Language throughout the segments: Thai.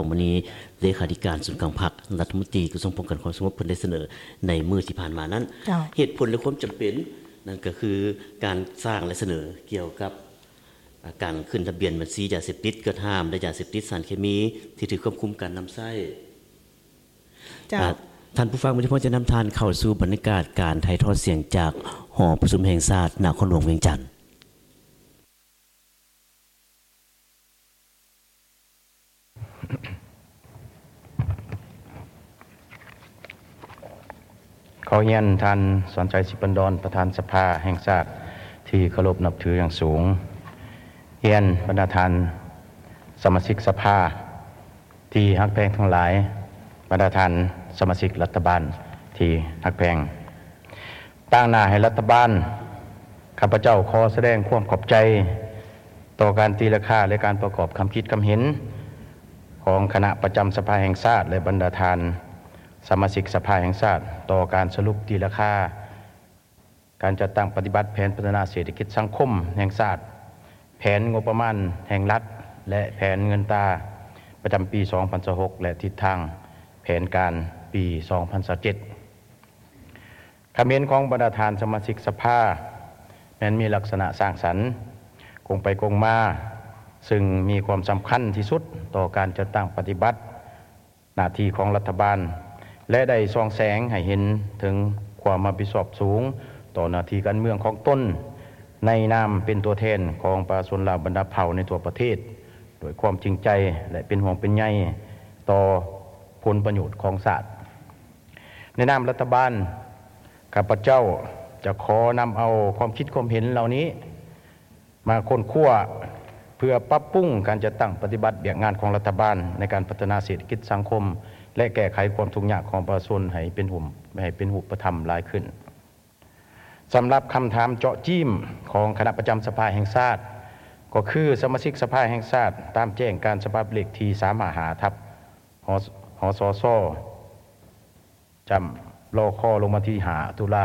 มื้อนี้เลขาธิการศูนย์กลางพรรครัฐมนตรีกระทรวงป้องกันความสงบเพิ่นได้เสนอในมื้อที่ผ่านมานั้นเหตุผลและความจำเป็นนั่นก็คือการสร้างและเสนอเกี่ยวกับการขึ้นทะเบียนบัญชียาเสพติดกระห้ามและยาเสพติดสารเคมีที่ถูกควบคุมการนำใช้ท่านผู้ฟังมื้อนี้ผมจะนำทานเข้าสู่บรรยากาศการถ่ายทอดเสียงจากหอประชุมแห่งชาตินครหลวงเวียงจันทน์ขอเรียนท่านสอนชัย สิปันดรประธานสภาแห่งชาติที่เคารพนับถืออย่างสูงเรียนบรรดาท่านสมาชิกสภาที่ฮักแพงทั้งหลายบรรดาท่านสมาชิกรัฐบาลที่ฮักแพงตั้งหน้าให้รัฐบาลข้าพเจ้าขอแสดงความขอบใจต่อการตีราคาและการประกอบคำคิดคำเห็นของคณะประจำสภาแห่งชาติและบรรดาท่านสมาชิกสภาแห่งชาติต่อการสรุปตีราคาการจัดตั้งปฏิบัติแผนพัฒนาเศรษฐกิจสังคมแห่งชาติแผนงบประมาณแห่งรัฐและแผนเงินตราประจำปี 2026 และทิศทางแผนการปี 2027 คำเห็นของบรรดาท่านสมาชิกสภาแม้นมีลักษณะสร้างสรรค์คงไปคงมาซึ่งมีความสำคัญที่สุดต่อการจัดตั้งปฏิบัติหน้าที่ของรัฐบาลและได้ส่องแสงให้เห็นถึงความรับผิดชอบสูงต่อหน้าที่การเมืองของตนในนามเป็นตัวแทนของประชาชนลาวบรรดาเผ่าในทั่วประเทศโดยความจริงใจและเป็นห่วงเป็นใยต่อผลประโยชน์ของชาติในนามรัฐบาลข้าพเจ้าจะขอนำเอาความคิดความเห็นเหล่านี้มาค้นคว้าเพื่อปรับปรุงการจัดตั้งปฏิบัติเบียกงานของรัฐบาลในการพัฒนาเศรษฐกิจสังคมและแก้ไขความทุกข์ยากของประชาชนให้เป็นรูปธรรมหลายขึ้นสำหรับคำถามเจาะจิ้มของคณะประจำสภาแห่งชาติก็คือสมาชิกสภาแห่งชาติตามแจ้งการฉบับเลขที่355ทับหสสจำรอข้อลงมาที่5ตุลา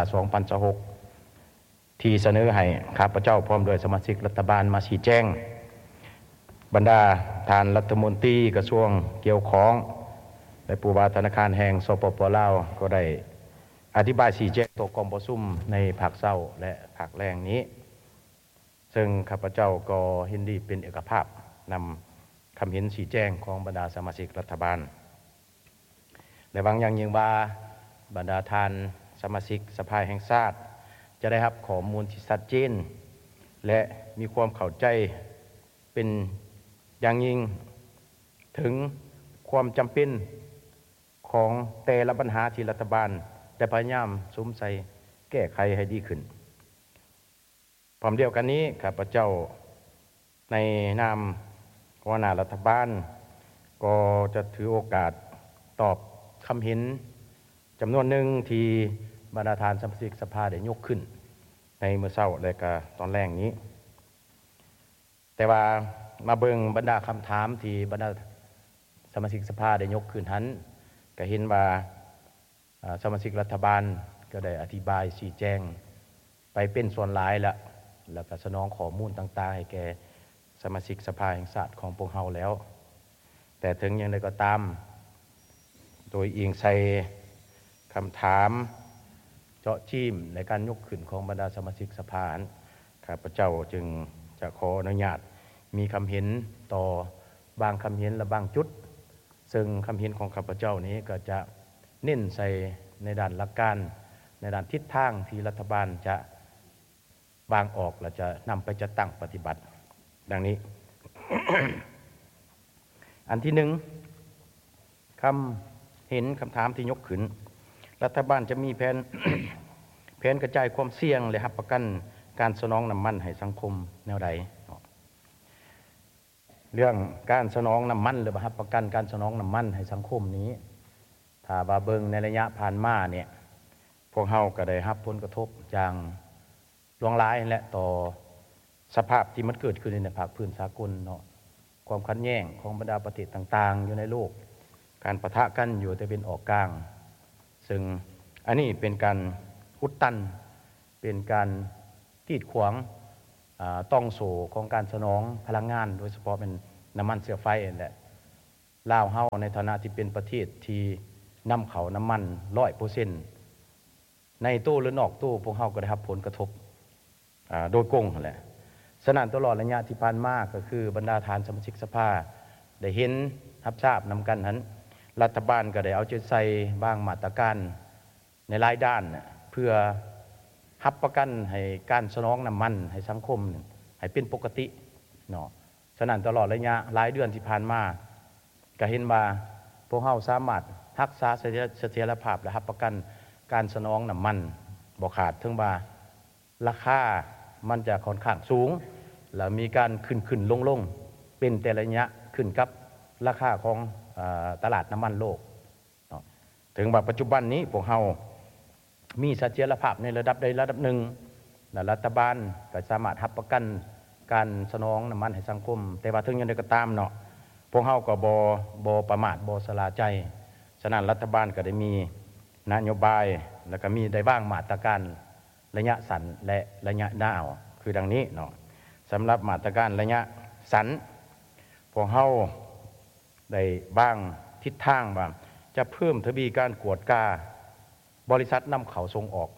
2026ที่เสนอให้ข้าพเจ้าพร้อมด้วยสมาชิกรัฐบาลมาชี้แจงบรรดาท่านรัฐมนตรีกระทรวงเกี่ยวข้องและผู้ว่าธนาคารแห่งสปป.ลาวก็ได้อธิบายชี้แจงต่อกองประชุมในภาคเช้าและภาคแรงนี้ซึ่งข้าพเจ้าก็ยินดีเป็นเอกภาพนำคำเห็นชี้แจงของบรรดาสมาชิกรัฐบาลและหวังอย่างยิ่งว่าบรรดาท่านสมาชิกสภาแห่งชาติจะได้รับข้อมูลที่ชัดเจนและมีความเข้าใจเป็นอย่างยิ่งถึงความจำเป็นของแต่ละปัญหาที่รัฐบาลได้พยายามสมใส่แก้ไขให้ดีขึ้นพร้อมเดียวกันนี้ข้าพเจ้าในนามหัวหน้ารัฐบาลก็จะถือโอกาสตอบคำเห็นจำนวนหนึ่งที่บรรดาท่านสมาชิกสภาได้ยกขึ้นในเมื่อเช้าและก็ตอนแรกนี้แต่ว่ามาเบิ่งบรรดาคำถามที่บรรดาสมาชิกสภาได้ยกขึ้นนั้นก็เห็นว่าสมาชิกรัฐบาลก็ได้อธิบายชี้แจงไปเป็นส่วนหลายแล้วก็สนองข้อมูลต่างๆให้แก่สมาชิกสภาแห่งชาติของพวกเราแล้วแต่ถึงอย่างไรก็ตามโดยอิงใส่คำถามเจาะจิ้มในการยกขึ้นของบรรดาสมาชิกสภาข้าพเจ้าจึงจะขออนุญาตมีคำเห็นต่อบางคำเห็นและบางจุดซึ่งคำเห็นของข้าพเจ้านี้ก็จะเน้นใส่ในด้านหลักการในด้านทิศทางที่รัฐบาลจะวางออกและจะนำไปจัดตั้งปฏิบัติดังนี้ อันที่หนึ่งคำเห็นคำถามที่ยกขึ้นรัฐบาลจะมีแผน แผนกระจายความเสี่ยงและรับประกันการสนองน้ำมันให้สังคมแนวใดเรื่องการสนองน้ำมันหรือรับประกันการสนองน้ำมันให้สังคมนี้ถ้าบาเบิงในระยะผ่านมาเนี่ยพวกเฮาก็ได้รับผลกระทบอย่างหลวงหลายและต่อสภาพที่มันเกิดขึ้นในภาคพื้นสากลเนาะความขัดแย้งของบรรดาประเทศต่างๆอยู่ในโลกการปะทะกันอยู่แต่เป็นออกกลางซึ่งอันนี้เป็นการอุดตันเป็นการกีดขวางต้องโซ่ของการสนองพลังงานโดยเฉพาะเป็นน้ำมันเชื้อไฟนั่นแหละลาวเฮาในฐานะที่เป็นประเทศที่นำเข้าน้ำมัน 100% ในตู้หรือนอกตู้พวกเฮาก็ได้รับผลกระทบโดยกงแหละฉะนั้นตลอดระยะที่ผ่านมาก็คือบรรดาทานสมาชิกสภาได้เห็นรับทราบนำกันนั้นรัฐบาลก็ได้เอาใจใส่บางมาตรการในหลายด้านเพื่อรับประกันให้การสนองน้ำมันให้สังคมให้เป็นปกติเนาะฉะนั้นตลอดระยะหลายเดือนที่ผ่านมาก็เห็นว่าพวกเฮาสามารถรักษาเสถียรภาพและรับประกันการสนองน้ำมันบ่ขาดถึงว่าราคามันจะค่อนข้างสูงแล้วมีการขึ้นลงเป็นแต่ระยะขึ้นกับราคาของตลาดน้ำมันโลกถึงว่าปัจจุบันนี้พวกเรามีเสถียรภาพในระดับใดระดับหนึ่งรัฐบาลก็สามารถรับประกันการสนองน้ำมันให้สังคมแต่ว่าถึงอย่างไรก็ตามเนาะพวกเราก็บ่ประมาทบ่สลาใจฉะนั้นรัฐบาลก็ได้มีนโยบายแล้วก็มีได้วางมาตรการระยะสั้นและระยะยาวคือดังนี้เนาะสำหรับมาตรการระยะสั้นพวกเราได้บ้างทิศทางว่าจะเพิ่มทวีการกวดกาบริษัทนำเข้าส่งออก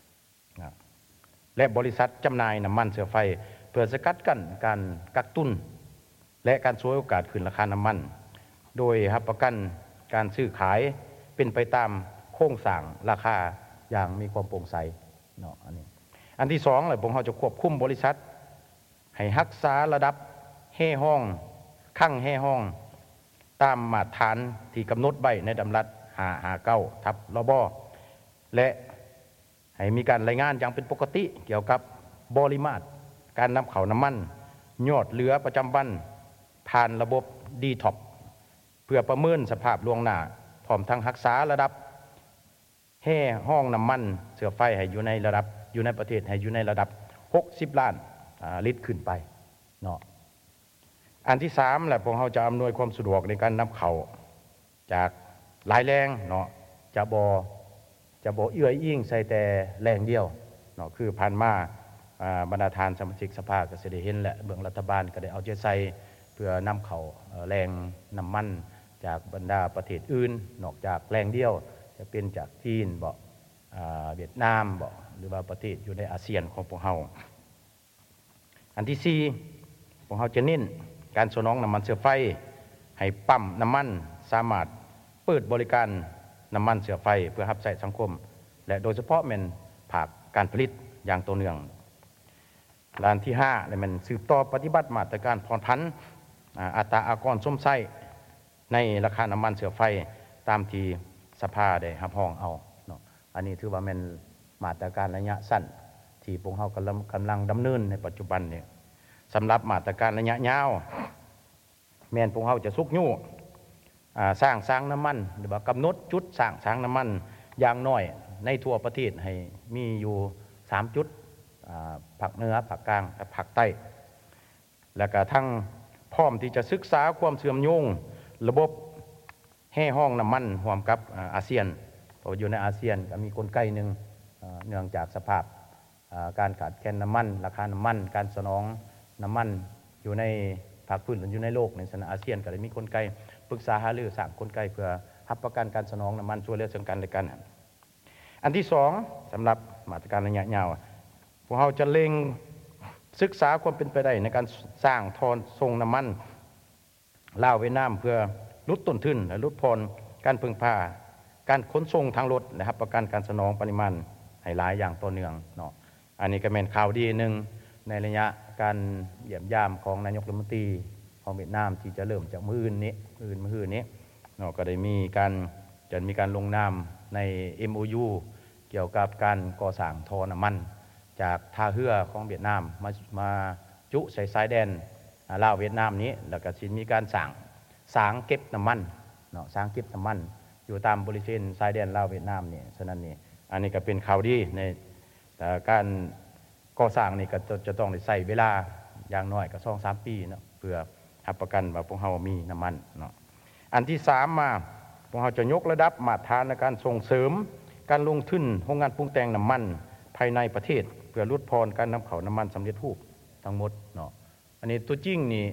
และบริษัทจำหน่ายน้ำมันเชื้อไฟเพื่อสกัดกั้นการกักตุนและการช่วยโอกาสขึ้นราคาน้ำมันโดยรับประกันการซื้อขายเป็นไปตามโครงสร้างราคาอย่างมีความโปร่งใสเนาะอันที่สองเลยผมจะควบคุมบริษัทให้รักษาระดับแห่ห้องคั่งแห่ห้องตามมาตรฐานที่กำหนดไว้ในดำรัส559/รบและให้มีการรายงานอย่างเป็นปกติเกี่ยวกับปริมาตรการนำเข้าน้ำมันยอดเหลือประจำวันผ่านระบบดีท็อปเพื่อประเมินสภาพล่วงหน้าพร้อมทั้งรักษาระดับแห่ห้องน้ำมันเชื้อไฟให้อยู่ในประเทศให้อยู่ในระดับ60 ล้านลิตรขึ้นไปเนาะอันที่สามแหละพวกเราจะอำนวยความสะดวกในการนำเข้าจากหลายแรงเนาะจะบ่เอื้ออิงใส่แต่แรงเดียวเนาะคือผ่านมาบรรดาทานสมาชิกสภาก็จะได้เห็นและเบื้องรัฐบาลก็ได้เอาใจใส่เพื่อนำเข้าแรงน้ำมันจากบรรดาประเทศอื่นนอกจากแรงเดียวจะเป็นจากจีนบ่เวียดนามบ่หรือว่าประเทศอยู่ในอาเซียนของพวกเราอันที่สี่พวกเราจะเน้นการสนองน้ำมันเชื้อไฟให้ปั๊มน้ำมันสามารถเปิดบริการน้ำมันเชื้อไฟเพื่อรับใช้สังคมและโดยเฉพาะเป็นภาคการผลิตอย่างต่อเนื่องด้านที่5เนี่ยมันสืบต่อปฏิบัติมาตรการผ่อนผันอัตราอากรส้มไส้ในราคาน้ำมันเชื้อไฟตามที่สภาได้รับรองเอาเนาะอันนี้ถือว่าเป็นมาตรการระยะสั้นที่พวกเรากำลังดำเนินในปัจจุบันเนี่ยสำหรับมาตรการระยะยาวแม่นพวกเราจะสุกยู่สร้างน้ำมันหรือว่ากำหนดจุดสร้างน้ำมันอย่างน้อยในทั่วประเทศให้มีอยู่3จุดภาคเหนือภาคกลางและภาคใต้แล้วก็ทั้งพร้อมที่จะศึกษาความเชื่อมโยงระบบแห่ห้องน้ำมันร่วมกับอาเซียนเพราะอยู่ในอาเซียนก็มีกลไกหนึ่งเนื่องจากสภาพการขาดแคลนน้ำมันราคาน้ำมันการสนองน้ำมันอยู่ในภาคพื้นหรืออยู่ในโลกในสถานอาเซียนก็ได้มีกลไกปรึกษาหารือสร้างกลไกเพื่อรับประกันการสนองน้ำมันช่วยเหลือซึ่งกันและกันอันที่สองสำหรับมาตรการระยะยาวพวกเราจะเล็งศึกษาความเป็นไปได้ในการสร้างทอนส่งน้ำมันลาวเวียดนามเพื่อลดต้นทุนและลดพรการพึ่งพาการขนส่งทางรถนะครับประกันการสนองปริมาณให้หลายอย่างต่อเนื่องเนาะอันนี้ก็เป็นข่าวดีหนึ่งในระยะการเยี่ยมยามของนายกรัฐมนตรีของเวียดนามที่จะเริ่มจากมื้ออื่นนี้เนาะก็ได้มีการลงนามใน MOU เกี่ยวกับการก่อสร้างท่อน้ำมันจากท่าเรือของเวียดนามมาจุใส่สายแดนลาวเวียดนามนี้แล้วก็มีการสร้างเก็บน้ำมันเนาะสร้างเก็บน้ำมันอยู่ตามบริเวณสายแดนลาวเวียดนามนี่ฉะนั้นนี่อันนี้ก็เป็นข่าวดีในการก่อสร้างนี่ก็จะต้องใช้เวลาอย่างน้อยก็ 2-3 ปีเนาะเพื่อรับประกันว่าพวกเรามีน้ำมันเนาะอันที่3มาพวกเราจะยกระดับมาตรฐานในการส่งเสริมการลงทุนโรงงานปรุงแต่งน้ำมันภายในประเทศเพื่อลดพรการนำเข้าน้ำมันสำเร็จรูปทั้งหมดเนาะอันนี้ตัวจริงนี่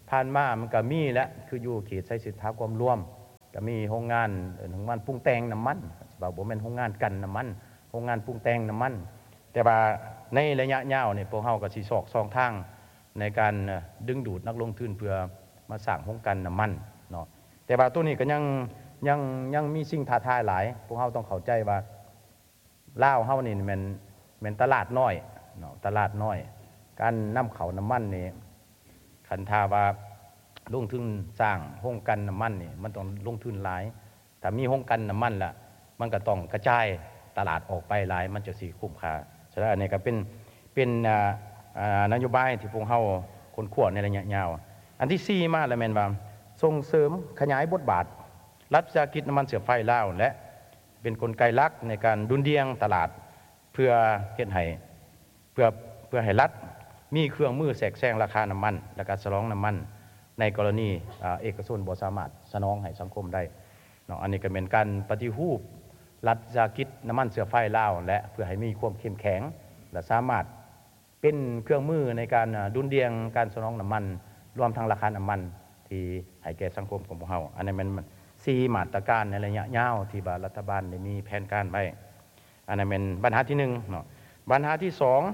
ผ่านมามันก็มีและคืออยู่เขตใช้สิทธาความร่วมก็มีโรงงานปรุงแต่งน้ำมันบ่แม่นโรงงานกันน้ำมันโรงงานปรุงแต่งน้ำมันแต่ว่าในระยะยาวเนี่ยพวกเฮาก็สิสอกสองทางในการดึงดูดนักลงทุนเพื่อมาสร้างโรงกันน้ำมันเนาะแต่ว่าตัวนี้ก็ยังมีสิ่งท้าทายหลายพวกเฮาต้องเข้าใจว่าลาวเฮานี่แม่นตลาดน้อยเนาะตลาดน้อยการนำเข้าน้ำมันนี่คันท่าว่าลงทุนสร้างโรงกันน้ำมันนี่มันต้องลงทุนหลายถ้ามีโรงกันน้ำมันล่ะมันก็ต้องกระจายตลาดออกไปหลายมันจะสิคุ้มค่าฉะนั้นอันนี้ก็เป็นนโยบายที่พวกเฮาคนขวดในระยะยาวอันที่4มาแล้วแม่นว่าส่งเสริมขยายบทบาทรัฐวิสาหกิจน้ำมันเสือไฟลาวและเป็นกลไกหลักในการดุลเดียงตลาดเพื่อเฮ็ดให้เพื่อให้รัฐมีเครื่องมือแทรกแซงราคาน้ำมันและการสนองน้ำมันในกรณีเอกชนบ่สามารถสนองให้สังคมได้เนาะอันนี้ก็เป็นการปฏิรูปรัฐวิสาหกิจน้ำมันเสือไฟลาวและเพื่อให้มีความเข้มแข็งและสามารถเป็นเครื่องมือในการดุลเดียงการสนองน้ำมันรวมทั้งราคาน้ำมันที่ให้แก่สังคมของพวกเราอันนี้มัน4มาตรการในระยะยาวที่รัฐบาลได้มีแผนการไว้อันนั้นเป็นปัญหาที่1เนาะปัญหาที่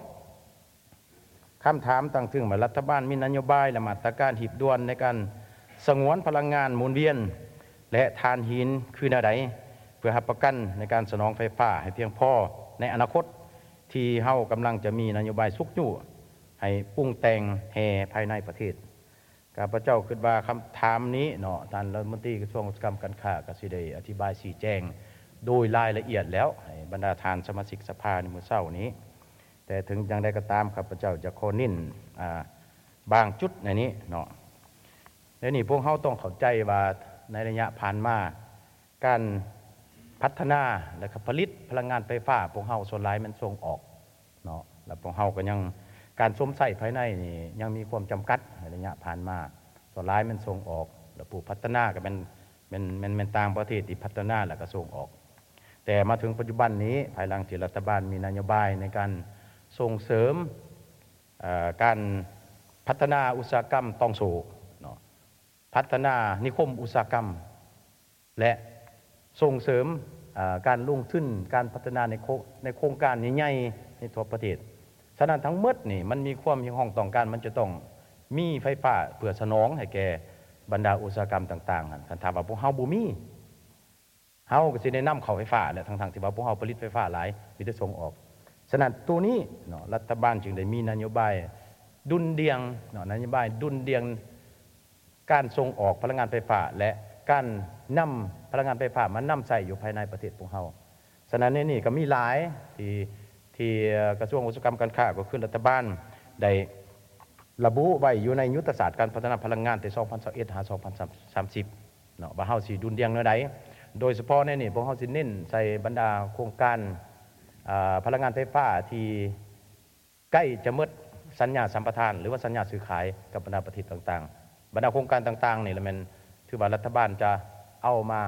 2คำถามตั้งถึงว่ารัฐบาลมีนโยบายและมาตรการหีบด่วนในการสงวนพลังงานหมุนเวียนและถ่านหินคือแนวใดเพื่อรับประกันในการสนองไฟฟ้าให้เพียงพอในอนาคตที่เฮากำลังจะมีนโยบายสุกยู่ให้ปรุงแต่งแห่ภายในประเทศข้าพเจ้าคิดว่าคำถามนี้เนาะท่านรัฐมนตรีกระทรวงอุตสาหกรรมการค้าก็สิได้อธิบายชี้แจงโดยรายละเอียดแล้วให้บรรดาท่านสมาชิกสภาในมื้อเช้านี้แต่ถึงอย่างใดก็ตามข้าพเจ้าจะขอเน้นบางจุดในนี้เนาะแล้วนี่พวกเฮาต้องเข้าใจว่าในระยะผ่านมาการพัฒนาและผลิตพลังงานไฟฟ้าพวกเฮาส่วนหลายมันส่งออกเนาะแล้วพวกเฮาก็ยังการสวมใส่ภายในนี่ยังมีความจำกัดในระยะผ่านมาส่วนหลายมันส่งออกแล้วผู้พัฒนาก็เป็นต่างประเทศที่พัฒนาแล้วก็ส่งออกแต่มาถึงปัจจุบันนี้ภายหลังที่รัฐบาลมีนโยบายในการส่งเสริมการพัฒนาอุตสาหกรรมต้องสู่เนาะพัฒนานิคมอุตสาหกรรมและส่งเสริมการลงทุนการพัฒนาในโครงการใหญ่ๆในทั่วประเทศฉะนั้นทั้งหมดนี่มันมีความที่ห้องต้องการมันจะต้องมีไฟฟ้าเพื่อสนองให้แก่บรรดาอุตสาหกรรมต่างๆคันถามว่าพวกเฮาบ่มีเฮาก็สิได้นำเข้าไฟฟ้าและทั้งๆที่ว่าพวกเฮาผลิตไฟฟ้าหลายมีแต่ส่งออกฉะนั้นตัวนี้เนาะรัฐบาลจึงได้มีนโยบายดุลเดียงเนาะนโยบายดุลเดียงการส่งออกพลังงานไฟฟ้าและการนำพลังงานไฟฟ้ามานำใส่อยู่ภายในประเทศพวกเฮาฉะนั้นนี่ก็มีหลายที่กระทรวงอุตสาหกรรมการค้าก็คือรัฐบาลได้ระบุไว้อยู่ในยุทธศาสตร์การพัฒนาพลังงานแต่2021หา2030เนาะว่าเฮาสิดุลเดียงแนวใดโดยเฉพาะในนี่พวกเฮาสิเน้นใส่บรรดาโครงการพลังงานไฟฟ้าที่ใกล้จะหมดสัญญาสัมปทานหรือว่าสัญญาซื้อขายกับบรรดาประเทศต่างๆบรรดาโครงการต่างๆนี่แหละมันถือว่ารัฐบาลจะเอามา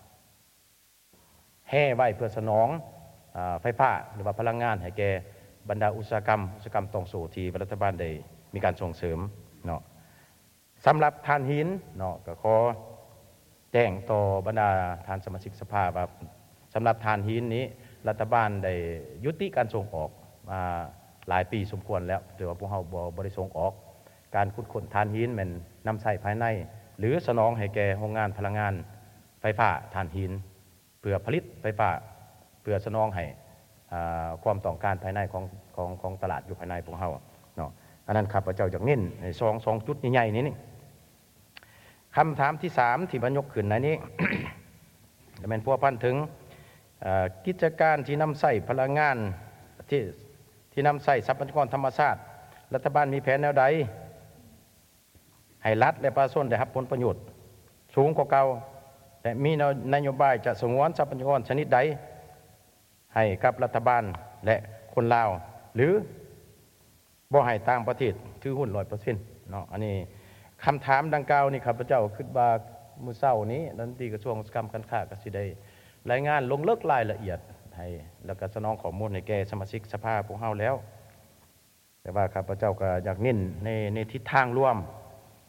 แห่ไว้เพื่อสนองไฟฟ้าหรือว่าพลังงานให้แก่บรรดาอุตสาหกรรมต้องสู่ที่รัฐบาลได้มีการส่งเสริมเนาะสำหรับถ่านหินเนาะก็ขอแจ้งต่อบรรดาท่านสมาชิกสภาว่าสำหรับถ่านหินนี้รัฐบาลได้ยุติการส่งออกมาหลายปีสมควรแล้วแต่ว่าพวกเราบ่ได้ส่งออกการขุดค้นถ่านหินมันนำใส่ภายในหรือสนองให้แก่โรงงานพลังงานไฟฟ้าถ่านหินเพื่อผลิตไฟฟ้าเพื่อสนองให้ความต้องการภายในของตลาดอยู่ภายในพวกเราเนาะอันนั้นข้าพเจ้าอยากเน้นในสองจุดใหญ่ๆนี้นี่คำถามที่3ที่บรรยกขึ้นในนี้ จะเป็นพัวพันถึงกิจการที่นำใส่พลังงานที่นำใส่ทรัพยากรธรรมชาติรัฐบาลมีแผนแนวใดให้รัฐและประชาชนได้รับผลประโยชน์สูงกว่าเก่าและมีนโยบายจะสงวนทรัพยากรชนิดใดให้กับรัฐบาลและคนลาวหรือบ่ให้ต่างประเทศถือหุ้น 100% เนาะอันนี้คำถามดังกล่าวนี่ข้าพเจ้าคิดว่ามื้อเช้านี้รัฐมนตรีกระทรวงอุตสาหกรรมการค้าก็สิได้รายงานลงลึกรายละเอียดให้แล้วก็สนองข้อมูลให้แก่สมาชิกสภาพวกเฮาแล้วแต่ว่าข้าพเจ้าก็อยากเน้นในทิศทางร่วม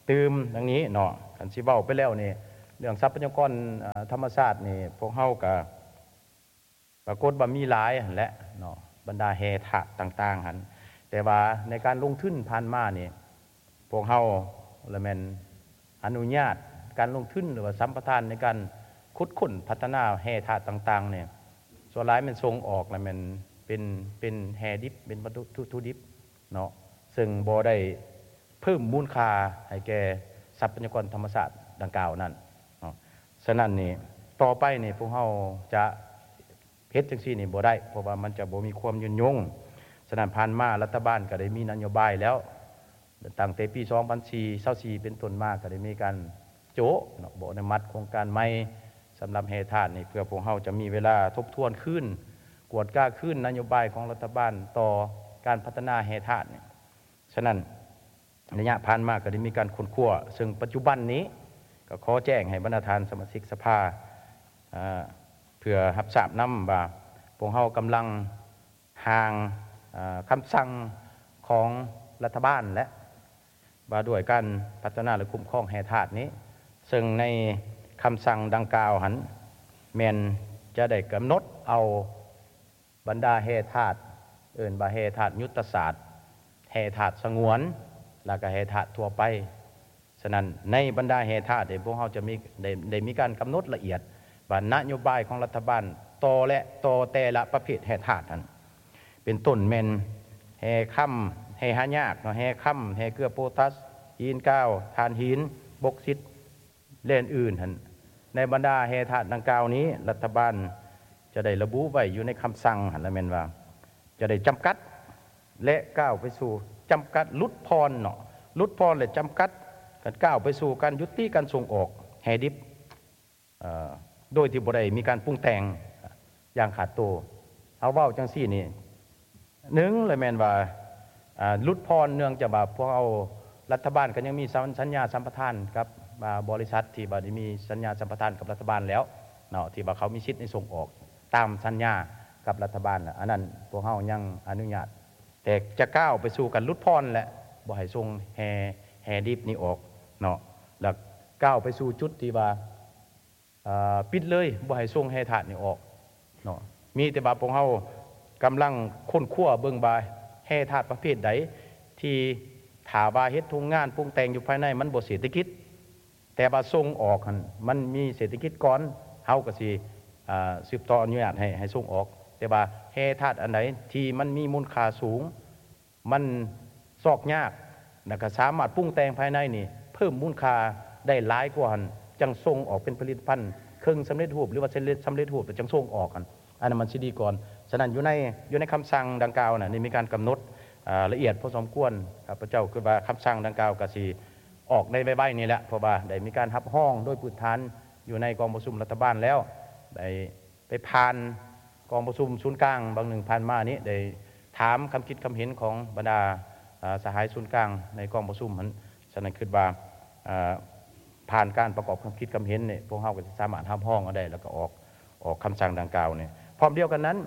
ตืมดังนี้เนาะคันสิเว้าไปแล้วนี่เรื่องทรัพยากรธรรมชาตินี่พวกเฮาก็ปรากฏว่ามีหลายหั่นแหละเนาะบรรดาแห่ทะต่างๆหั่นแต่ว่าในการลงทุนผ่านมานี่พวกเฮาละแม่นอนุญาตการลงทุนหรือว่าสัมปทานในการขุดค้นพัฒนาแห่ทะต่างๆเนี่ยส่วนหลายมันส่งออกละแม่นเป็นแห่ดิบเป็นวัตถุดิบเนาะซึ่งบ่ได้เพิ่มมูลค่าให้แก่ทรัพยากรธรรมชาติดังกล่าวนั้นเนาะฉะนั้นนี่ต่อไปนี่พวกเฮาจะเฮ็ดจังซี่นี่บ่ได้เพราะว่ามันจะบ่มีความยืนยงฉะนั้นผ่านมารัฐบาลก็ได้มีนโยบายแล้วตั้งแต่ปี2024เป็นต้นมาก็ได้มีการโจะเนาะบ่อนุมัติโครงการใหม่สำหรับแห่ทาสนี่เพื่อพวกเฮาจะมีเวลาทบทวนขึ้นกวดก้าขึ้นนโยบายของรัฐบาลต่อการพัฒนาแห่ทาสนี่ฉะนั้นระยะผ่านมาก็ได้มีการค้นคว้าซึ่งปัจจุบันนี้ก็ขอแจ้งให้บรรดาท่านสมาชิกสภาเพื่อรับทราบนำว่าพวกเฮากำลังห่างคำสั่งของรัฐบาลและว่าด้วยการพัฒนาและคุ้มครองแห่ทาสนี้ซึ่งในคำสั่งดังกล่าวหันแม่นจะได้กำหนดเอาบรรดาแห่ทาสเอิ้นว่าแห่ทาสยุทธศาสตร์แห่ทาสสงวนแล้วก็แห่ทาสทั่วไปฉะนั้นในบรรดาแห่ทาสพวกเราจะได้มีการกำหนดละเอียดว่านโยบายของรัฐบาลต่อแต่ละประเภทแห่ทาสนั้นเป็นต้นแม่นแห่ค่ำแห่หายากแห่ค่ำแห่เกลือโพแทสหินก้าวถ่านหินบกซิตเล่นอื่นหั่นในบรรดาแห่ทาสดังกล่าวนี้รัฐบาลจะได้ระบุไว้อยู่ในคำสั่งหั่นละแม่นว่าจะได้จำกัดและก้าวไปสู่จำกัดลดพรเนาะลดพรและจำกัดการก้าวไปสู่การยุติการส่งออกแห่ดิบโดยที่บ่ได้มีการปรุงแต่งอย่างขาดโตเอาเว้าจังซี่นี่หนึ่งเลยแม่นว่าลดพรเนื่องจากว่าพวกเอารัฐบาลก็ยังมีสัญญาสัมปทานกับบริษัทที่บ่ได้มีสัญญาสัมปทานกับรัฐบาลแล้วเนาะที่ว่าเขามีสิทธิ์ในส่งออกตามสัญญากับรัฐบาลอันนั้นพวกเฮายังอนุญาตแต่จะก้าวไปสู่การลดพรและบ่ให้ส่งแห่ดิบนี่ออกเนาะแล้วก้าวไปสู่จุดที่ว่าปิดเลยบ่ให้ส่งแห่ทาสนี่ออกเนาะมีแต่ว่าพวกเฮากำลังค้นคว้าเบิ่งว่าแห่ทาสประเภทใดที่ถ้าว่าเฮ็ดโรงงานปรุงแต่งอยู่ภายในมันบ่เศรษฐกิจแต่ว่าส่งออกหั่นมันมีเศรษฐกิจก่อนเฮาก็สิสืบต่ออนุญาตให้ส่งออกแต่ว่าแห่ทาสอันใดที่มันมีมูลค่าสูงมันซอกยากแล้วก็สามารถปรุงแต่งภายในนี่เพิ่มมูลค่าได้หลายกว่าหั่นจังส่งออกเป็นผลิตภัณฑ์เครื่องสำเร็จรูปหรือว่าสำเร็จรูปจังส่งออกกันอันนั้นมันสิดีก่อนฉะนั้นอยู่ในคำสั่งดังกล่าวน่ะนี่มีการกำหนดละเอียดพอสมควรข้าพเจ้าคือว่าคำสั่งดังกล่าวก็สิออกในใบๆนี่แหละเพราะว่าได้มีการรับห้องโดยพื้นฐานอยู่ในกองประชุมรัฐบาลแล้วได้ไปผ่านกองประชุมศูนย์กลางบางหนึ่งผ่านมานี้ได้ถามคำคิดคำเห็นของบรรดาสหายศูนย์กลางในกองประชุมนั้นฉะนั้นคือว่าผ่านการประกอบความคิดความเห็นเนี่ยพวกเราก็สามารถทำห้องก็ได้แล้วก็ออกคำสั่งดังกล่าวเนี่ยพร้อมเดียวกันนั้น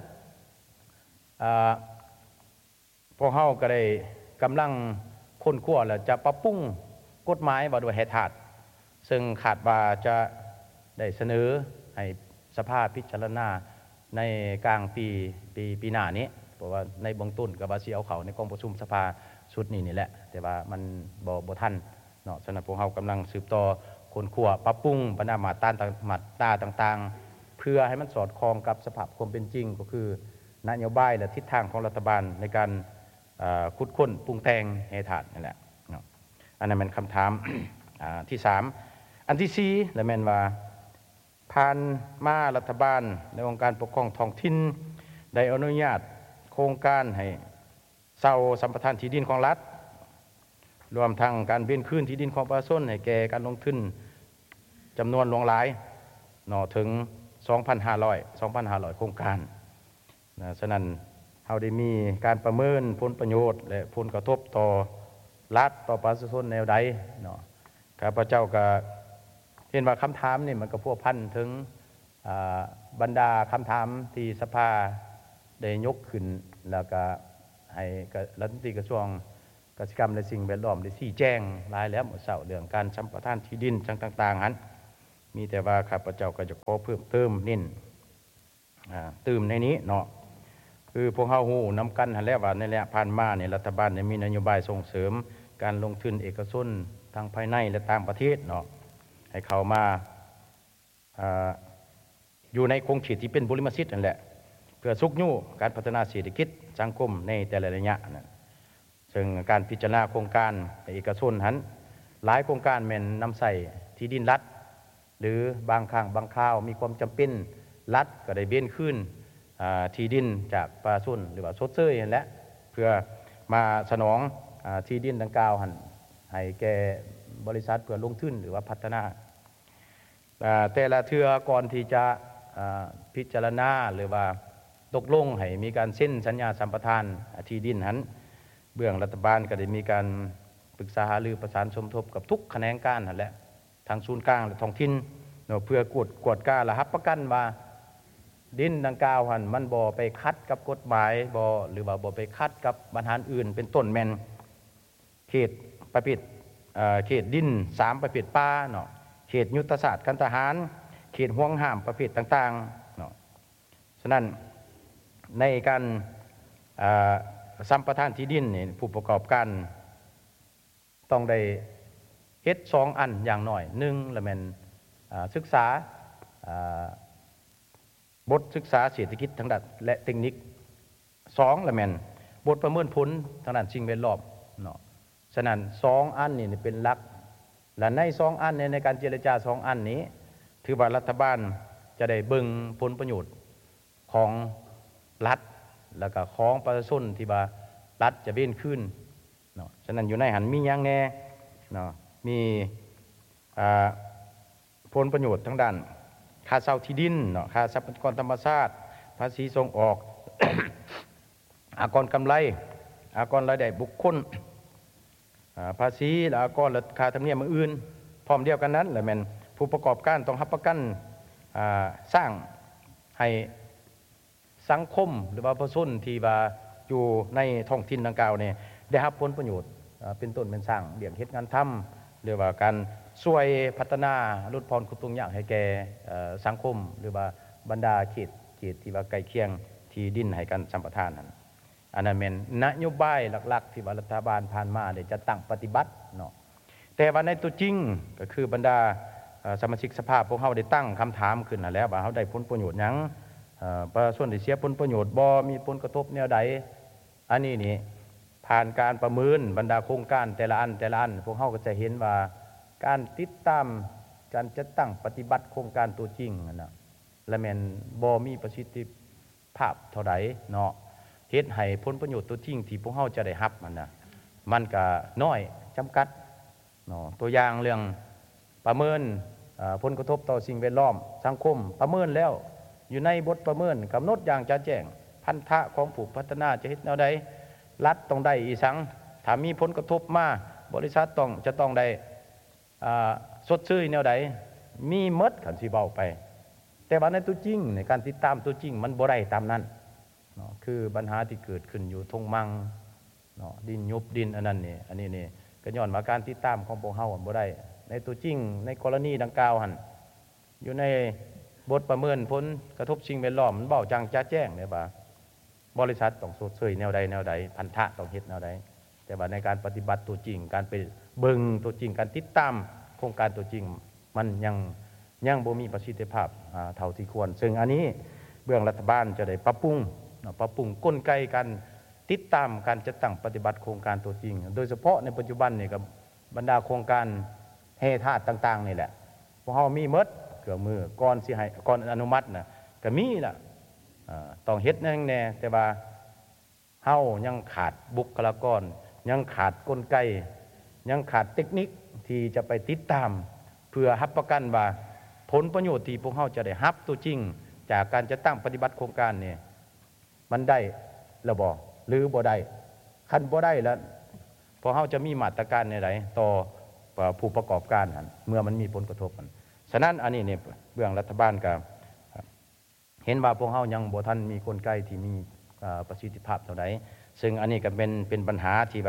พวกเราก็ได้กำลังค้นคว้าและจะปรับปรุงกฎหมายว่าด้วยแห่ทาสซึ่งคาดว่าจะได้เสนอให้สภาพิจารณาในกลางปีหน้านี้เพราะว่าในเบื้องต้นก็ว่าสิเอาเข้าในกองประชุมสภาชุดนี้แหละแต่ว่ามันบ่ทันเนาะฉะนั้นพวกเรากำลังสืบต่อค้นคว้าปรับปรุงบรรดามาตราต่างๆเพื่อให้มันสอดคล้องกับสภาพความเป็นจริงก็คือนโยบายและทิศทางของรัฐบาลในการขุดค้นปรุงแต่งแห่ทาสนั่นแหละเนาะอันนั้นเป็นคำถาม ที่3อันที่4และแม่นว่าผ่านมารัฐบาลในองค์การปกครองท้องถิ่นได้อนุญาตโครงการให้เซาสัมปทานที่ดินของรัฐรวมทั้งการเวียนคืนที่ดินของประชาชนให้แก่การลงทุนจำนวนหลวงหลายเนาะถึง 2,500 โครงการนะฉะนั้นเราได้มีการประเมินผลประโยชน์และผลกระทบต่อรัฐต่อประชาชนแนวใดเนาะข้าพเจ้าก็เห็นว่าคำถามนี่มันก็พัวพันถึงบรรดาคำถามที่สภาได้ยกขึ้นแล้วก็ให้รัฐมนตรีกระทรวงเกสิกรรมและสิ่งแวดล้อมได้ชี้แจงหลายแล้วเมื่อเช้าเรื่องการสัมปทานที่ดินต่างๆหันมีแต่ว่าข้าพเจ้าก็จะขอเพิ่มเติมเน้นตื่มในนี้เนาะคือพวกเฮาฮู้นำกันหันแล้วว่าในระยะผ่านมาเนี่ยรัฐบาลมีนโยบายส่งเสริมการลงทุนเอกชนทั้งภายในและต่างประเทศเนาะให้เข้ามาอยู่ในโครงข่ายที่เป็นบริมสิทธิ์นั่นแหละเพื่อสุกยู่การพัฒนาเศรษฐกิจสังคมในแต่ละระยะนะซึ่งการพิจารณาโครงการเอกชนหันหลายโครงการแม่นนำใส่ที่ดินรัฐหรือบางครั้งบางคราวมีความจำเป็นรัฐก็ได้เบี้ยขึ้นที่ดินจากประชาชนหรือว่าชดเชยนั่นแหละเพื่อมาสนองที่ดินดังกล่าวหันให้แก่บริษัทเพื่อลงทุนหรือว่าพัฒนาแต่ละเทื่อก่อนที่จะพิจารณาหรือว่าตกลงให้มีการเซ็นสัญญาสัมปทานที่ดินหันเบื้องรัฐบาลก็ได้มีการปรึกษาหารือประสานสมทบกับทุกแขนงการนั่นแหละทางศูนย์กลางและท้องถิ่นเพื่อกวดกล้าและรับประกันว่าดินดังกล่าวหันมันบ่ไปคัดกับกฎหมายบ่หรือว่าบ่ไปคัดกับปัญหาอื่นเป็นต้นแม่นเขตประเภทเขตดิน3ประเภทป่าเนาะเขตยุทธศาสตร์การทหารเขตห่วงห้ามประเภทต่างๆเนาะฉะนั้นในการสัมปทานที่ดินนี่ผู้ประกอบการต้องได้เฮ็ด2อันอย่างน้อย1ละแม่นศึกษาบทศึกษาเศรษฐกิจทางด้านและเทคนิค2ละแม่นบทประเมินผลทางด้านสิ่งแวดล้อมเนาะฉะนั้น2อันนี่เป็นหลักและใน2อันในการเจรจา2อันนี้ถือว่ารัฐบาลจะได้เบิ่งผลประโยชน์ของรัฐแล้วก็ของประชาชนที่ว่ารัฐจะเว้นขึ้นเนาะฉะนั้นอยู่ในหันมีหยังแน่เนาะมีผลประโยชน์ทางด้านค่าเช่าที่ดินเนาะค่าทรัพยากรธรรมชาติภาษีส่งออก อากรกำไรอากรรายได้บุคคลภาษีและอากรและค่าธรรมเนียมอื่นพร้อมเดียวกันนั้นแหละแม่นผู้ประกอบการต้องรับประกันสร้างให้สังคมหรือว่าประชาชนที่ว่าอยู่ในท้องถิ่นดังกล่าวเนี่ยได้รับผลประโยชน์เป็นต้นเป็นสร้างเลี้ยงเฮ็ดงานทำหรือว่าการช่วยพัฒนาลดพรคุทุกอย่างให้แก่สังคมหรือว่าบรรดาเขตที่ว่าใกล้เคียงที่ดินให้กันสัมปทานนั้นอันนั้นเป็นนโยบายหลักๆที่ว่ารัฐบาลผ่านมาได้จะตั้งปฏิบัติเนาะแต่ว่าในตัวจริงก็คือบรรดาสมาชิกสภาพวกเขาได้ตั้งคำถามขึ้นแล้วว่าเขาได้ผลประโยชน์หยังประชาชนได้เสียผลประโยชน์บ่มีผลกระทบแนวใดอันนี้นี่ผ่านการประเมินบรรดาโครงการแต่ละอันพวกเขาก็จะเห็นว่าการติดตามการจัดตั้งปฏิบัติโครงการตัวจริงนะและแม่นบ่มีประสิทธิภาพเท่าใดเนาะเฮ็ดให้ผลประโยชน์ตัวจริงที่พวกเขาจะได้รับมันก็น้อยจำกัดเนาะตัวอย่างเรื่องประเมินผลกระทบต่อสิ่งแวดล้อมสังคมประเมินแล้วอยู่ในบทประเมินกำหนดอย่างชัดแจ้งพันธะของผู้พัฒนาจะเฮ็ดแนวใดรัฐต้องได้อีสังถ้ามีผลกระทบมาบริษัทจะต้องได้สดชื่อแนวใดมีมดขันสิเบาไปแต่ว่าในตัวจริงในการติดตามตัวจริงมันบ่ได้ตามนั้นเนาะคือปัญหาที่เกิดขึ้นอยู่ทงมังเนาะดินยุบดินอันนั้นนี่อันนี้นี่ก็ย้อนมาการติดตามของพวกเฮาบ่ได้ในตัวจริงในกรณีดังกล่าวหั่นอยู่ในบทประเมินผลกระทบสิ่งแวดล้อมมันเบาจังจะแจ้งเนี่ยว่าบริษัทต้องสดชื่อแนวใดพันธะต้องเฮ็ดแนวใดแต่ว่าในการปฏิบัติตัวจริงการไปเบิ่งตัวจริงการติดตามโครงการตัวจริงมันยังบ่มีประสิทธิภาพเท่าที่ควรซึ่งอันนี้เบื้องรัฐบาลจะได้ปรับปรุงกลไกการติดตามการจัดตั้งปฏิบัติโครงการตัวจริงโดยเฉพาะในปัจจุบันนี่กับบรรดาโครงการแห่ธาตุต่างๆนี่แหละพวกเฮามีหมดเครื่องมือก่อนสิให้ก่อนอนุมัติน่ะก็มีล่ะต้องเฮ็ดแน่แต่ว่าเฮายังขาดบุคลากรยังขาดกลไกยังขาดเทคนิคที่จะไปติดตามเพื่อรับประกันว่าผลประโยชน์ที่พวกเขาจะได้รับตัวจริงจากการจะตั้งปฏิบัติโครงการเนี่ยมันได้หรือบ่ได้คันบ่ได้แล้วพวกเขาจะมีมาตรการในไหนต่อผู้ประกอบการเมื่อมันมีผลกระทบกันฉะนั้นอันนี้เนี่ยเบื้องรัฐบาลก็เห็นว่าพวกเขายังบ่ทันมีกลไกที่มีประสิทธิภาพเท่าใดซึ่งอันนี้ก็เป็นปัญหาที่ว่า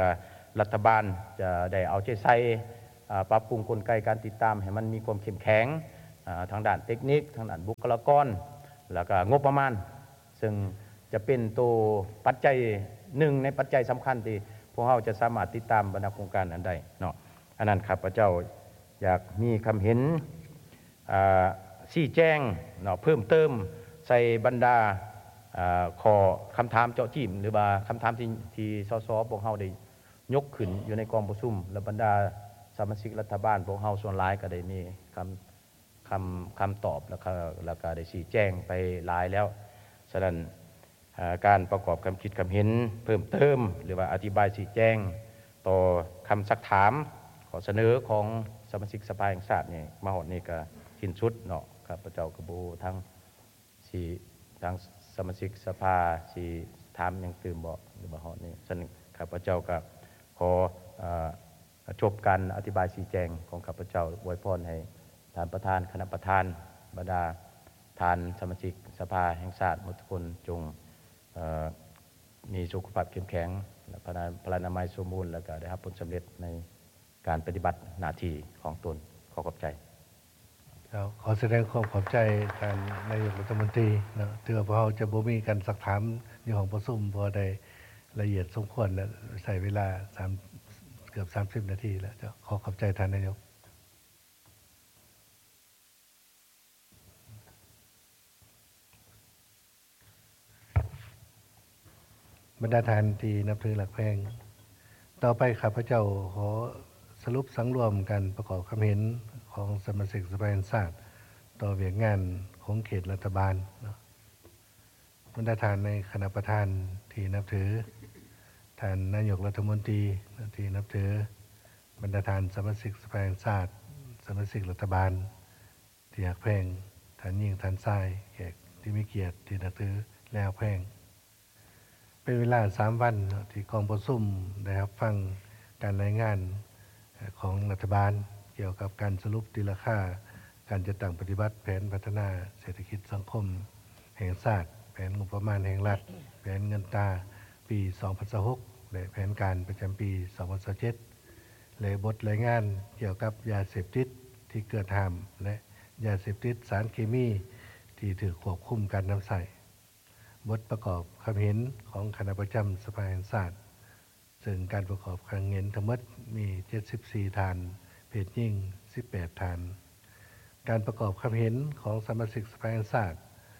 รัฐบาลจะได้เอาใจใส่ปรับปรุงกลไกการติดตามให้มันมีความเข้มแข็งทางด้านเทคนิคทางด้านบุคลากรแล้วก็งบประมาณซึ่งจะเป็นตัวปัจจัยหนึ่งในปัจจัยสำคัญที่พวกเราจะสามารถติดตามบรรดาโครงการอันใดเนาะอันนั้นข้าพเจ้าอยากมีคำเห็นชี้แจงเนาะเพิ่มเติมใส่บรรดาขอคำถามเจาะจิ้มหรือว่าคำถามที่สสพวกเราได้ยกขึ้นอยู่ในกองประชุมและบรรดาสมาชิกรัฐบาลพวกเราส่วนหลายก็ได้มีคำตอบแล้วก็ได้ชี้แจงไปหลายแล้วฉะนั้นการประกอบคำคิดคำเห็นเพิ่มเติมหรือว่าอธิบายชี้แจงต่อคำซักถามขอเสนอของสมาชิกสภาแห่งชาตินี่มาหอดนี่ก็ทิ้นชุดเนาะครับพระเจ้ากระบูทั้งสมาชิกสภาสีถามยังตื่มบอกหรือบ่หอดนี่ฉะนั้นข้าพเจ้าก็ขอจบการอธิบายชี้แจงของข้าพเจ้าอวยพรให้ท่านประธานคณะประธานบรรดาท่านสมาชิกสภาแห่งชาติทุกคนจงมีสุขภาพเข้มแข็งพลานามัยสมบูรณ์แล้วก็ได้รับผลสำเร็จในการปฏิบัติหน้าที่ของตนขอขอบใจขอแสดงความขอบใจท่านนายกรัฐมนตรีนะถือว่าเราจะบ่มีการสักถามอยู่ของประชุมพอได้ละเอียดสมควรและใช้เวลาเกือบ30 นาทีแล้วจะขอขอบใจท่านนายกบรรดาท่านที่นับถือหลักแพงต่อไปข้าพเจ้าขอสรุปสังรวมการประกอบความเห็นของสมาชิกสภาแห่งชาติต่อเวียกงานของเขตรัฐบาลบรรดาท่านในคณะประธานที่นับถือท่านนายกรัฐมนตรีที่นับถือบรรดาท่านสมาชิกสภาแห่งชาติสมาชิกรัฐบาลที่หักแพงท่านยิ่งท่านทรายแขกที่มีเกียรติที่นับถือและหักแพงเป็นเวลา3 วันที่กองประชุมได้รับฟังการรายงานของรัฐบาลเกี่ยวกับการสรุปตีราคาการจัดตั้งปฏิบัติแผนพัฒนาเศรษฐกิจสังคมแห่งชาติแผนงบประมาณแห่งรัฐแผนเงินตราปี2026และแผนการประจำปี2027และบทรายงานเกี่ยวกับยาเสพติดที่เกิดห้ามและยาเสพติดสารเคมีที่ถูกควบคุมการนำใส่บทประกอบความเห็นของคณะประจำสภาแห่งชาติซึ่งการประกอบความเห็นทั้งหมดมี74ฐานเพศหญิง18ฐานการประกอบความเห็นของสมาชิกสภาแห่งชาติ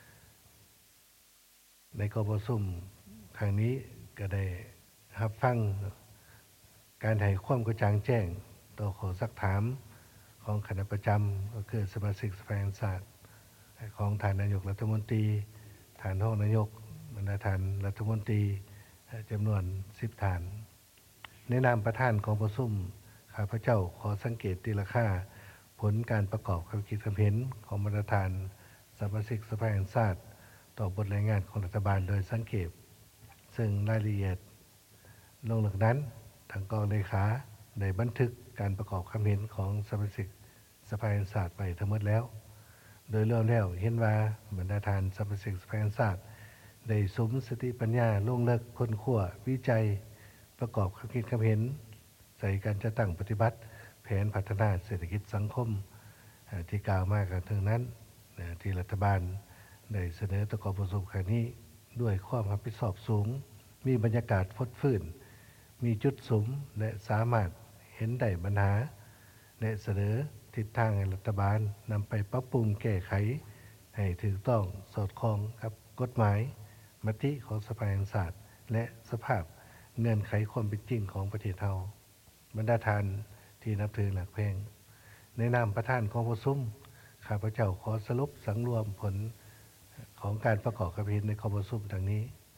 ในกองประชุมครั้งนี้ก็ได้รับฟังการให้ความกระจ่างแจ้งต่อข้อซักถามของคณะประจำก็คือสมาชิกสภาแห่งชาติของท่านนายกรัฐมนตรีท่านรองนายกบรรดาท่านรัฐมนตรีจำนวน10ฐานในนามประธานของประชุมข้าพเจ้าขอสังเกตตีราคาผลการประกอบความคิดความเห็นของบรรดาท่านสมาชิกสภาแห่งชาติต่อบทรายงานของรัฐบาลโดยสังเกตซึ่งรายละเอียดลงหลักนั้นทางกองเลขาได้บันทึกการประกอบความเห็นของสมาชิกสภาแห่งชาติไปทั้งหมดแล้วโดยรวมแล้วเห็นว่าบรรดาท่านสมาชิกสภาแห่งชาติได้สมสติปัญญาลงลึกค้นคว้าวิจัยประกอบความคิดความเห็นใส่การจัดตั้งปฏิบัติแผนพัฒนาเศรษฐกิจสังคมที่กล่าวมากันถึงนั้นที่รัฐบาลได้เสนอต่อกองประชุมครั้งนี้ด้วยความรับผิดชอบสูงมีบรรยากาศฟดฟื้นมีจุดสุมและสามารถเห็นได้ปัญหาและเสนอทิศทางให้รัฐบาลนำไปปรับปรุงแก้ไขให้ถูกต้องสอดคล้องกับกฎหมายมติของสภาแห่งชาติและสภาพเงื่อนไขความเป็นจริงของประเทศเราบรรดาท่านที่นับถือหลักแพงในนามประธานของประชุมข้าพเจ้าขอสรุปสังรวมผลของการประกอบความเห็นในกองประชุมดังนี้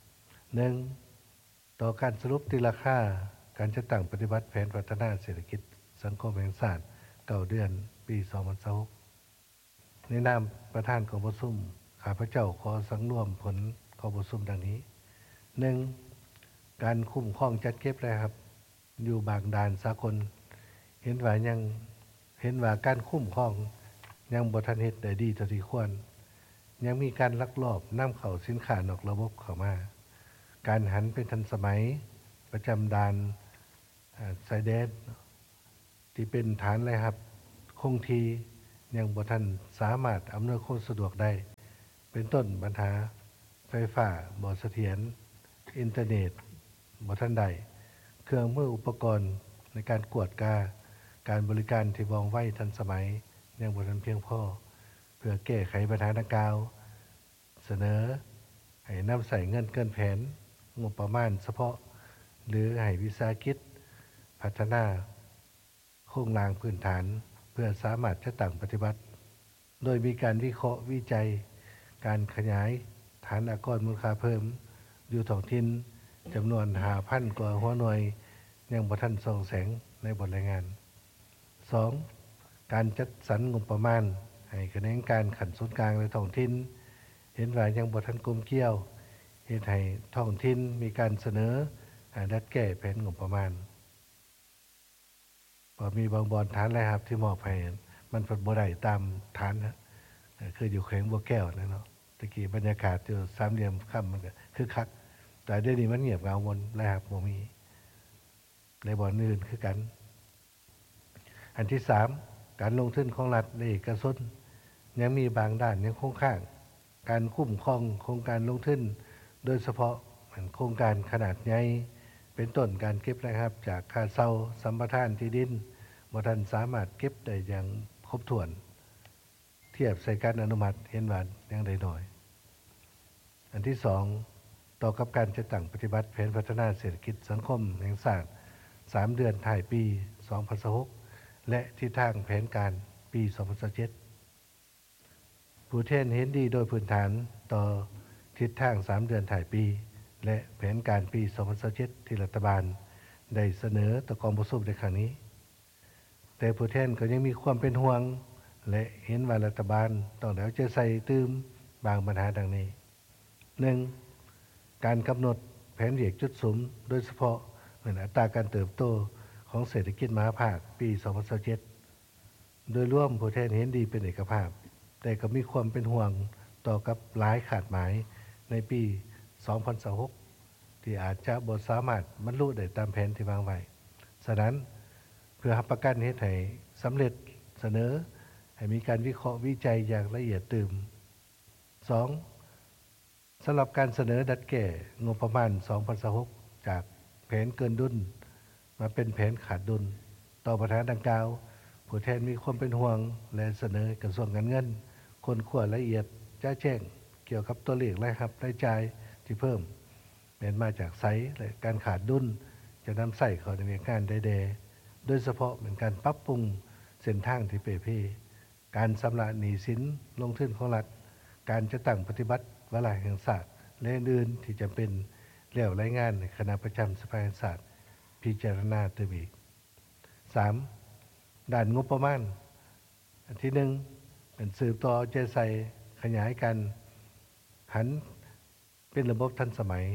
1. ต่อการสรุปตีราคาการจัดตั้งปฏิบัติแผนพัฒนาเศรษฐกิจสังคมแห่งชาติ9 เดือนปี2026ในนามประธานกองประชุมข้าพเจ้าขอสังรวมผลกองประชุมดังนี้ 1. การคุ้มครองจัดเก็บเลยครับอยู่บางด่านสากลเห็นว่าการคุ้มครองยังบ่ทันเฮ็ดได้ดีเท่าที่ควรยังมีการลักลอบนำเข้าสินค้านอกระบบเข้ามาการหันเป็นทันสมัยประจำด่านชายแดนที่เป็นฐานเลยครับคงทียังบ่ทันสามารถอำนวยความสะดวกได้เป็นต้นปัญหาไฟฟ้าบ่เสถียรอินเทอร์เน็ตบ่ทันได้เครื่องมืออุปกรณ์ในการกวดการบริการที่ว่องไวทันสมัยยังบ่ทันเพียงพอเพื่อแก้ไขปัญหาดังกล่าวเสนอให้นำใส่เงินเกินแผนงบประมาณเฉพาะหรือให้วิสาหกิจพัฒนาโครงสร้างพื้นฐานเพื่อสามารถจะตั้งปฏิบัติโดยมีการวิเคราะห์วิจัยการขยายฐานอากรมูลค่าเพิ่มอยู่ท้องถิ่นจำนวน 5,000 กว่าหัวหน่วยยังบ่ทันส่องแสงในบทรายงาน 2. การจัดสรรงบประมาณให้คณะกรรมการขั้นส่วนกลางและท้องถิ่นเห็นว่ายังบ่ทันกลมเกลี่ยวเฮ็ดให้ท้องถิ่นมีการเสนอดัดแก้แผนงบประมาณบ่มีบางบ่อนฐานรายรับที่มอบให้มันเพิ่นบ่ได้ตามฐานคืออยู่แขวงบัวแก้วนะเนาะตะกี้บรรยากาศอยู่สามเหลี่ยมค่ำมันก็คึกคักแต่เดี๋ยวนี้มันเงียบเหงาวนรายรับบ่มีในบ่อนอื่นคือกันอันที่3การลงทุนของรัฐและเอกชนยังมีบางด้านยังคงค้างการคุ้มครองโครงการลงทุนโดยเฉพาะโครงการขนาดใหญ่เป็นต้นการเก็บรายรับจากค่าเช่าสัมปทานที่ดินบ่ทันสามารถเก็บได้อย่างครบถ้วนเทียบใส่การอนุมัติเห็นว่ายังได้น้อยอันที่2ต่อกับการจัดตั้งปฏิบัติแผนพัฒนาเศรษฐกิจสังคมแห่งชาติ3 เดือนท้ายปี 2026 และทิศทางแผนการปี 2027 ผู้แทนเห็นดีโดยพื้นฐานต่อทิศทาง3 เดือนท้ายปีและแผนการปี 2027 ที่รัฐบาลได้เสนอต่อกองประชุมในครั้งนี้แต่ผู้แทนก็ยังมีความเป็นห่วงและเห็นว่ารัฐบาลต้องเอาใจใส่ตื้มบางปัญหาดังนี้ 1. การกำหนดแผนเรียกจุดสุมโดยเฉพาะเหมือนอัตราการเติบโตของเศรษฐกิจมหาภาคปี 2027 โดยร่วมผู้แทนเห็นดีเป็นเอกภาพแต่ก็มีความเป็นห่วงต่อกับหลายขาดหมายในปี 2026 ที่อาจจะบ่สามารถบรรลุได้ตามแผนที่วางไว้ฉะนั้นเพื่อรับประกันเฮ็ดให้สำเร็จเสนอให้มีการวิเคราะห์วิจัยอย่างละเอียดตื่ม 2. สำหรับการเสนอดัดแก้งบประมาณ 2026 จากแผนเกินดุลมาเป็นแผนขาดดุลต่อปัญหาดังกล่าวผู้แทนมีความเป็นห่วงและเสนอกระทรวงการเงินค้นคว้าละเอียดแจ้งเกี่ยวกับตัวเลขรายรับรายจ่ายที่เพิ่มเป็นมาจากไซส์และการขาดดุลจะนำใส่เข้าในงานได้โดยเฉพาะเป็นการปรับปรุงเส้นทางที่เปเพการชำระหนี้สินลงทุนของรัฐการจะตั้งปฏิบัติวาระแห่งชาติและอื่นๆที่จะเป็นแล้วรายงานในคณะประจำสภาแห่งชาติพิจารณาเติมอีก 3. ด้านงบประมาณอันที่ 1เป็นสืบต่อใจใส่ขยายกันหันเป็นระบบทันสมัย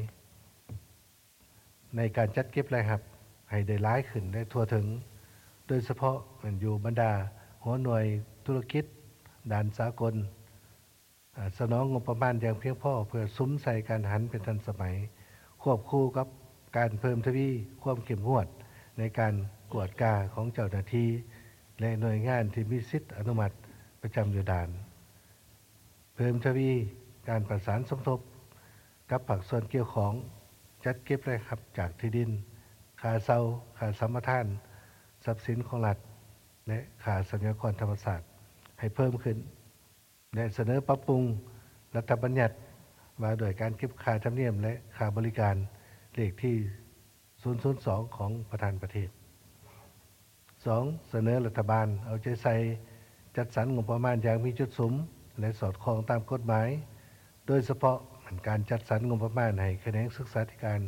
ในการจัดเก็บรายรับให้ได้หลายขึ้นได้ทั่วถึงโดยเฉพาะมันอยู่บรรดาหัวหน่วยธุรกิจด้านสากลสนองงบประมาณอย่างเพียงพอเพื่อซุ้มใส่การหันเป็นทันสมัยควบคู่กับการเพิ่มทวีความเข้มงวดในการกวดกาของเจ้าหน้าที่และหน่วยงานที่มีสิทธิอนุมัติประจำอยู่ด่านเพิ่มทวีการประสานสมทบกับภาคส่วนเกี่ยวของจัดเก็บรายรับจากที่ดินค่าเช่าค่าสัมปทานทรัพย์สินของรัฐและค่าทรัพยากรธรรมชาติให้เพิ่มขึ้นและเสนอปรับปรุงรัฐบัญญัติว่าโดยการเก็บค่าธรรมเนียมและค่าบริการเลขที่ 002 ของประธานประเทศ 2. เสนอรัฐบาลเอาใจใส่จัดสรรงบประมาณอย่างมีจุดสุมและสอดคล้องตามกฎหมายโดยเฉพาะการจัดสรรงบประมาณให้แขนงศึกษาธิการ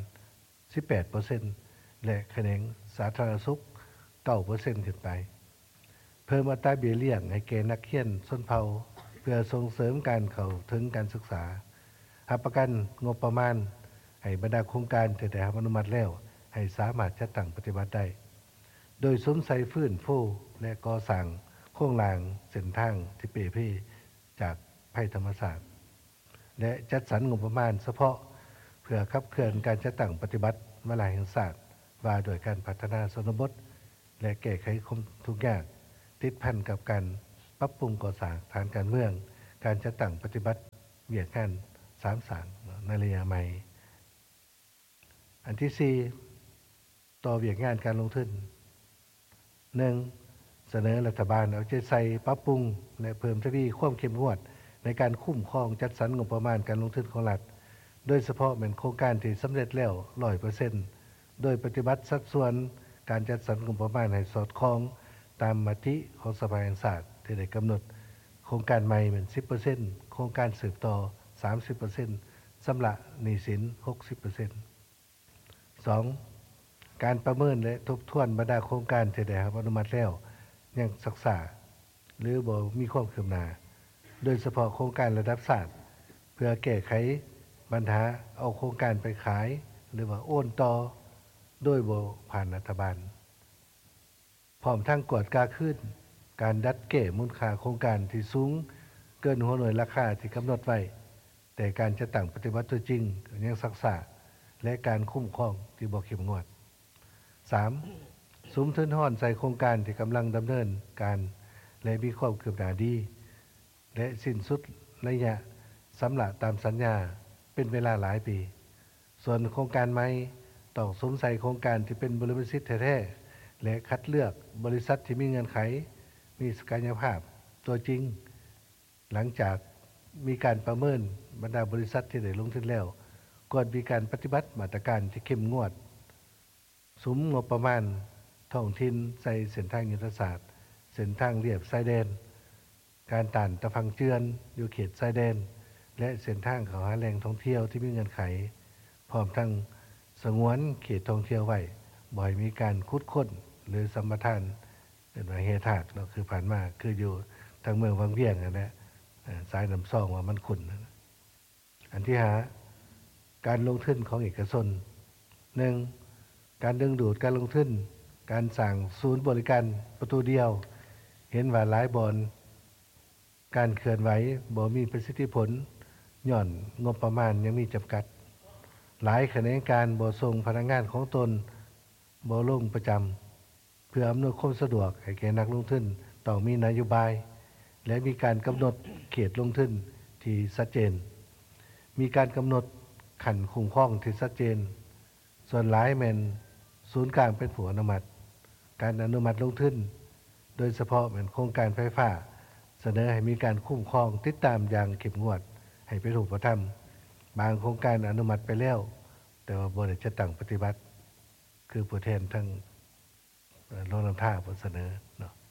18% และแขนงสาธารณสุข 9% ขึ้นไปเพิ่มอัตราเบี้ยเลี้ยงให้แก่นักเรียนชนเผ่าเพื่อส่งเสริมการเข้าถึงการศึกษารับประกันงบประมาณให้บรรดาโครงการที่ได้รับอนุมัติแล้วให้สามารถจัดตั้งปฏิบัติได้โดยสมใส่ฟื้นฟูและก่อสร้างโครงสร้างเส้นทางที่เปเพจากภัยธรรมชาติและจัดสรรงบประมาณเฉพาะเพื่อขับเคลื่อนการจัดตั้งปฏิบัติวาระแห่งชาติว่าโดยการพัฒนาชนบทและแก้ไขทุกอย่างติดพันกับการปรับปรุงก่อสร้างฐานการเมืองการจัดตั้งปฏิบัติเวียกงานสามสางในระยะใหม่อันที่4ต่อเวียกงานการลงทุน 1. เสนอรัฐบาลเอาใจใส่ปรับปรุงและเพิ่มทวีความเข้มงวดในการคุ้มครองจัดสรรงบประมาณการลงทุนของรัฐโดยเฉพาะเป็นโครงการที่สำเร็จแล้ว 100% โดยปฏิบัติสัดส่วนการจัดสรรงบประมาณให้สอดคล้องตามมติของสภาแห่งชาติที่ได้กำหนดโครงการใหม่เป็น 10% โครงการสืบต่อ 30% ชำระหนี้สิน 60% 2. การประเมินและทบทวนบรรดาโครงการที่ได้รับอนุมัติแล้วยังศึกษาหรือบ่มีความคืบหน้าโดยเฉพาะโครงการระดับชาติเพื่อแก้ไขปัญหาเอาโครงการไปขายหรือว่าโอนต่อโดยบ่ผ่านรัฐบาลพร้อมทั้งกวดกาขึ้นการดัดแก้มูลค่าโครงการที่สูงเกินหัวหน่วยราคาที่กำหนดไว้แต่การจะตั้งปฏิบัติตัวจริงยังศึกษาและการคุ้มครองที่บ่เข้มงวด 3. สุมทุนห้อนใส่โครงการที่กำลังดำเนินการและมีความคืบหน้าดีและสิ้นสุดระยะสำหรับตามสัญญาเป็นเวลาหลายปีส่วนโครงการใหม่ต้องสวมใส่โครงการที่เป็นบริษัทแท้ๆและคัดเลือกบริษัทที่มีเงื่อนไขมีศักยภาพตัวจริงหลังจากมีการประเมินบรรดาบริษัทที่ได้ลงทุนแล้วก่อนมีการปฏิบัติมาตรการที่เข้มงวดสุมงบประมาณท้องถิ่นใส่เส้นทางยุทธศาสตร์เส้นทางเลียบชายแดนการต้านตะฟังเจือนอยู่เขตชายแดนและเส้นทางเข้าหาแหล่งท่องเที่ยวที่มีเงื่อนไขพร้อมทั้งสงวนเขตท่องเที่ยวไว้บ่อยมีการขุดค้นหรือสัมปทานเป็นว่าเฮทาดเราคือผ่านมาคืออยู่ทางเมืองวังเวียงนะสายน้ำซ่องว่ามันขุ่นอันที่5การลงทุนของเอกชน 1. การดึงดูดการลงทุนการสั่งศูนย์บริการประตูเดียวเห็นว่าหลายบ่อนการเคลื่อนไหวบ่มีประสิทธิผลย่อนงบประมาณยังมีจำกัดหลายคณะการบ่ส่งพนักงานของตนบ่ลงประจำเพื่ออำนวยความสะดวกให้แก่นักลงทุนต้องมีนโยบายและมีการกำหนดเขตลงทุนที่ชัดเจนมีการกำหนดขั้นคุ้มครองที่ชัดเจนส่วนหลายแม่นศูนย์กลางเป็นผู้อนุมัติการอนุมัติลงทุนโดยเฉพาะเหมือนโครงการไฟฟ้าเสนอให้มีการคุ้มครองติดตามอย่างเข้มงวดให้เป็นรูปธรรมบางโครงการอนุมัติไปแล้วแต่ว่าบ่ได้จัดตั้งปฏิบัติคือผู้แทนทั้งโรงน้ำท่าผู้เสนอเนาะ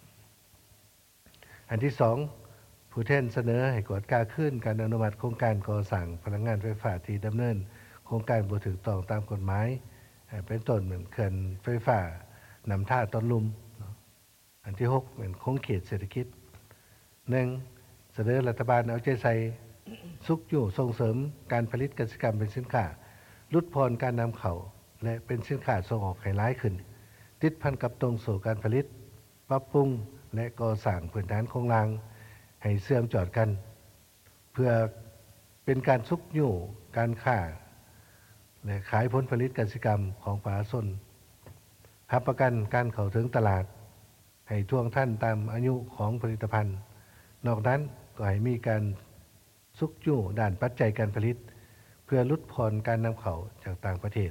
อันที่2ผู้แทนเสนอให้กวดกาขึ้นการอนุมัติโครงการก่อสร้างพลังงานไฟฟ้าที่ดำเนินโครงการบ่ถูกต้องตามกฎหมายเป็นต้นเหมือนเขื่อนไฟฟ้านำท่าต้นลุมอันที่6เหมือนโครงเขตเศรษฐกิจ 1. เสนอรัฐบาลเอาใจใส่ซุกอยู่ส่งเสริมการผลิตเกษตรกรรมเป็นสินค้าลดพรการนำเข้าและเป็นสินค้าส่งออกให้หลายขึ้นติดพันกับตรงสู่การผลิตปรับปรุงและก่อสร้างพื้นฐานโครงรางให้เชื่อมจอดกันเพื่อเป็นการซุกอยู่การค้าและขายผลผลิตเกษตรกรรมของประชาชนรับประกันการเข้าถึงตลาดให้ท่วงท่านตามอายุของผลิตภัณฑ์นอกนั้นก็ให้มีการซุกอยู่ด้านปัจจัยการผลิตเพื่อลดผ่อนการนำเข้าจากต่างประเทศ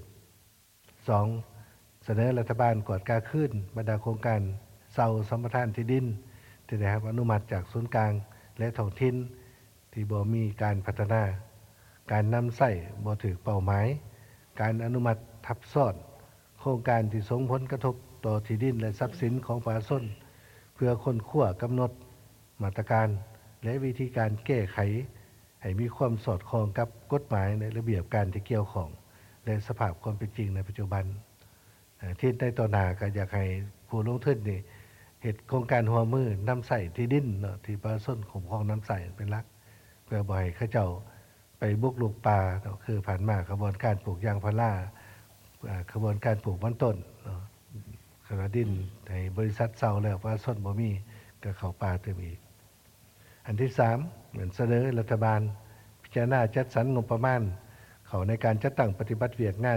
2. เสนอรัฐบาลกวดกาขึ้นบรรดาโครงการเซาสัมปทานที่ดินที่ได้รับอนุมัติจากศูนย์กลางและท้องถิ่นที่บ่มีการพัฒนาการนำใช้บ่ถูกเป้าหมายการอนุมัติทับซ้อนโครงการที่ส่งผลกระทบต่อที่ดินและทรัพย์สินของประชาชนเพื่อค้นคว้ากำหนดมาตรการและวิธีการแก้ไขให้มีความสอดคล้องกับกฎหมายในระเบียบการที่เกี่ยวข้องและสภาพความเป็นจริงในปัจจุบันที่ในต่อหน้าก็อยากให้ผู้ลงทุนนี่เหตุโครงการหัวมือนำใส่ที่ดินเนาะที่ประชาชนคุ้มครองนำใส่เป็นหลักเพื่อบ่ให้เขาเจ้าไปบุกรุกป่าเนาะคือผ่านมากระบวนการปลูกยางพารากระบวนการปลูกมันต้นขณะดินในบริษัทเซาแล้วว่าส้นบ่มีก็เข้าป่าเติมอีกอันที่3เหมือนเสนอรัฐบาลพิจารณาจัดสรรงบประมาณเข้าในการจัดตั้งปฏิบัติเวียกงาน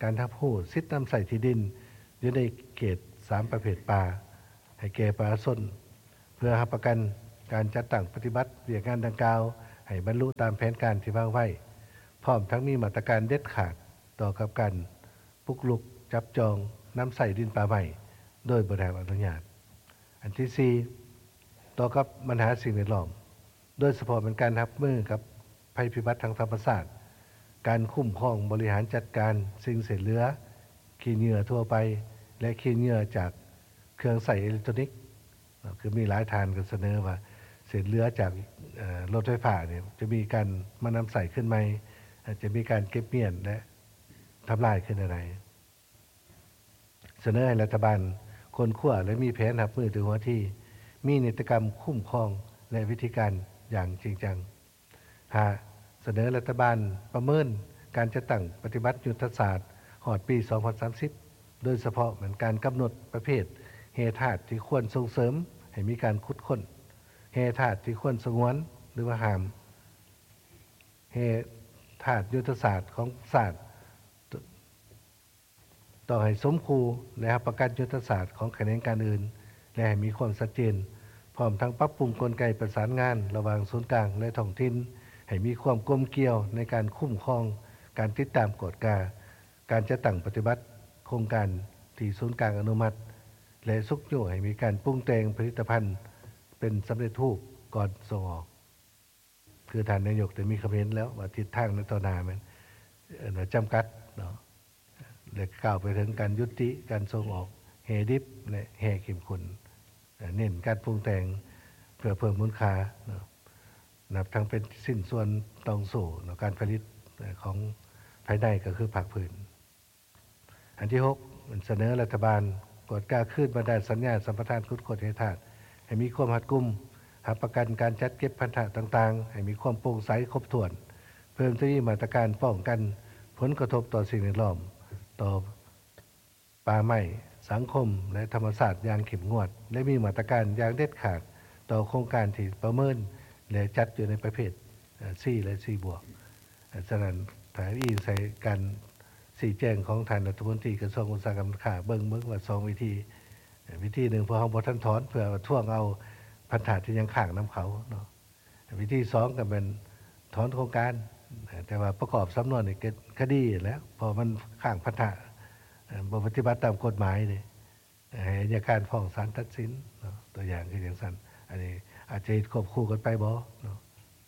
การทับหู้สิทธิ์นำใส่ที่ดินอยู่ในเขต3ประเภทป่าให้แก่ประชาชนเพื่อรับประกันการจัดตั้งปฏิบัติเวียกงานดังกล่าวให้บรรลุตามแผนการที่วางไว้พร้อมทั้งมีมาตรการเด็ดขาดต่อกับการปุกลุกจับจองน้ำใส่ดินป่าใหม่โดยบ่ได้รับอนุญาตอันที่4ต่อกับปัญหาสิ่งแวดล้อมโดยเฉพาะเป็นการรับมือกับภัยพิบัติทางธรรมชาติการคุ้มครองบริหารจัดการสิ่งเศษเหลือขี้เหงื่อทั่วไปและขี้เหงื่อจากเครื่องใส่อิเล็กทรอนิกส์คือมีหลายทานก็เสนอว่าเศษเหลือจากรถไฟฟ้าเนี่ยจะมีการมานำใส่ขึ้นไหมจะมีการเก็บเมียนและทำลายขึ้นอะไรเสนอให้รัฐบาลคนขั้วและมีแผนรับมือถึงหัวที่มีนิติกรรมคุ้มครองและวิธีการอย่างจริงจังหาเสนอรัฐบาลประเมินการจะตั้งปฏิบัติยุทธศาสตร์หอดปี 2030 โดยเฉพาะเหมือนการกำหนดประเภทแร่ธาตุที่ควรส่งเสริมให้มีการขุดค้นแร่ธาตุที่ควรสงวนหรือว่าห้ามแร่ธาตุยุทธศาสตร์ของศาสตร์ต่อให้สมครูและประกันยุทธศาสตร์ของแขนงการอื่นและให้มีความชัดเจนพร้อมทั้งปรับปรุงกลไกประสานงานระหว่างศูนย์กลางและท้องถิ่นให้มีความกลมเกลียวในการคุ้มครองการติดตามกฎการจะตั้งปฏิบัติโครงการที่ศูนย์กลางอนุมัติและสุกโยให้มีการปรุงแต่งผลิตภัณฑ์เป็นสำเร็จรูปก่อนส่งออกคือท่านนายกได้มีคำเห็นแล้วว่าทิศทางในต่อหน้ามันจำกัดเนาะและกล่าวไปถึงการยุติการส่งออกแห่ดิบและแห่เข้มข้นเน้นการปรุงแต่งเพื่อเพิ่มมูลค่านับทั้งเป็นสิ้นส่วนต้องสู่การผลิตของภายในก็คือผักผืนอันที่6เสนอรัฐบาลกดกล้าขึ้นบรรดาสัญญาสัมปทานขุดค้นแร่ธาตุให้มีความรัดกุมรับประกันการจัดเก็บพันธะต่างๆให้มีความโปร่งใสครบถ้วนเพิ่มที่มาตรการป้องกันผลกระทบต่อสิ่งแวดล้อมต่อป่าไม้สังคมและธรรมศาสตร์อย่างเข้มงวดและมีมาตรการอย่างเด็ดขาดต่อโครงการที่ประเมินและจัดอยู่ในประเภท C และ C บวกฉะนั้นถ้าอิงใส่การสี่แจ้งของท่านรัฐมนตรีกระทรวงอุตสาหกรรมการค้าเบิ่งว่า2วิธีหนึ่งเพื่อเฮาบ่ทันถอนเพื่อท่วงเอาพันธะที่ยังค้างนํเขาเนาะวิธี2ก็เป็นถอนโครงการแต่ว่าประกอบสำนวนนี่เกิดคดีแล้วพอมันค้างพันธะบ่ปฏิบัติตามกฎหมายนี่ให้อัยการฟ้องศาลตัดสินเนาะตัวอย่างคือจังซั่นอันนี้อาจจะควบคู่กันไปบ่เนาะ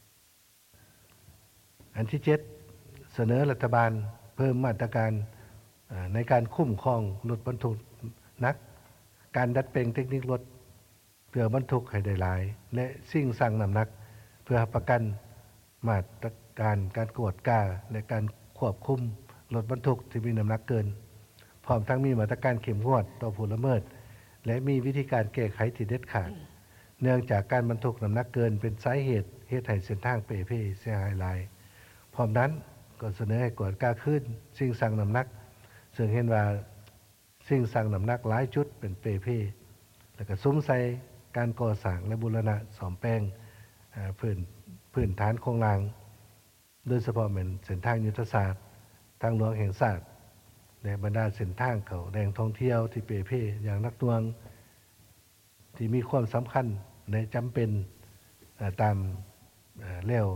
อันที่7เสนอรัฐบาลเพิ่มมาตรการในการคุ้มครองรถบรรทุกหนักการดัดแปลงเทคนิครถเพื่อบรรทุกให้ได้หลายและสิ่งสั่งน้ำหนักเพื่อประกันมาตรการกวดกาและการควบคุมรถบรรทุกที่มีน้ำหนักเกินพร้อมทั้งมีมาตรการเข้มงวดต่อผู้ละเมิดและมีวิธีการแก้ไขที่เด็ดขาดเนื่องจากการบรรทุกน้ำหนักเกินเป็นสาเหตุให้เส้นทางเปเพ่เสียหายหลายพร้อมนั้นก็เสนอให้กวดกาขึ้นสิ่งสั่งน้ำหนักซึ่งเห็นว่าสิ่งสั่งน้ำหนักหลายจุดเป็นเปเพ่แล้วก็ซุ้มใส่การก่อสร้างและบูรณะซ่อมแปลงพื้นฐานโครงสร้างโดยเฉพาะเป็นเส้นทางยุทธศาสตร์ทางหลวงแห่งชาติและบรรดาเส้นทางเขาแหล่งท่องเที่ยวที่เปเพ่อย่างนักหน่วงที่มีความสำคัญและจำเป็นตามแล้ว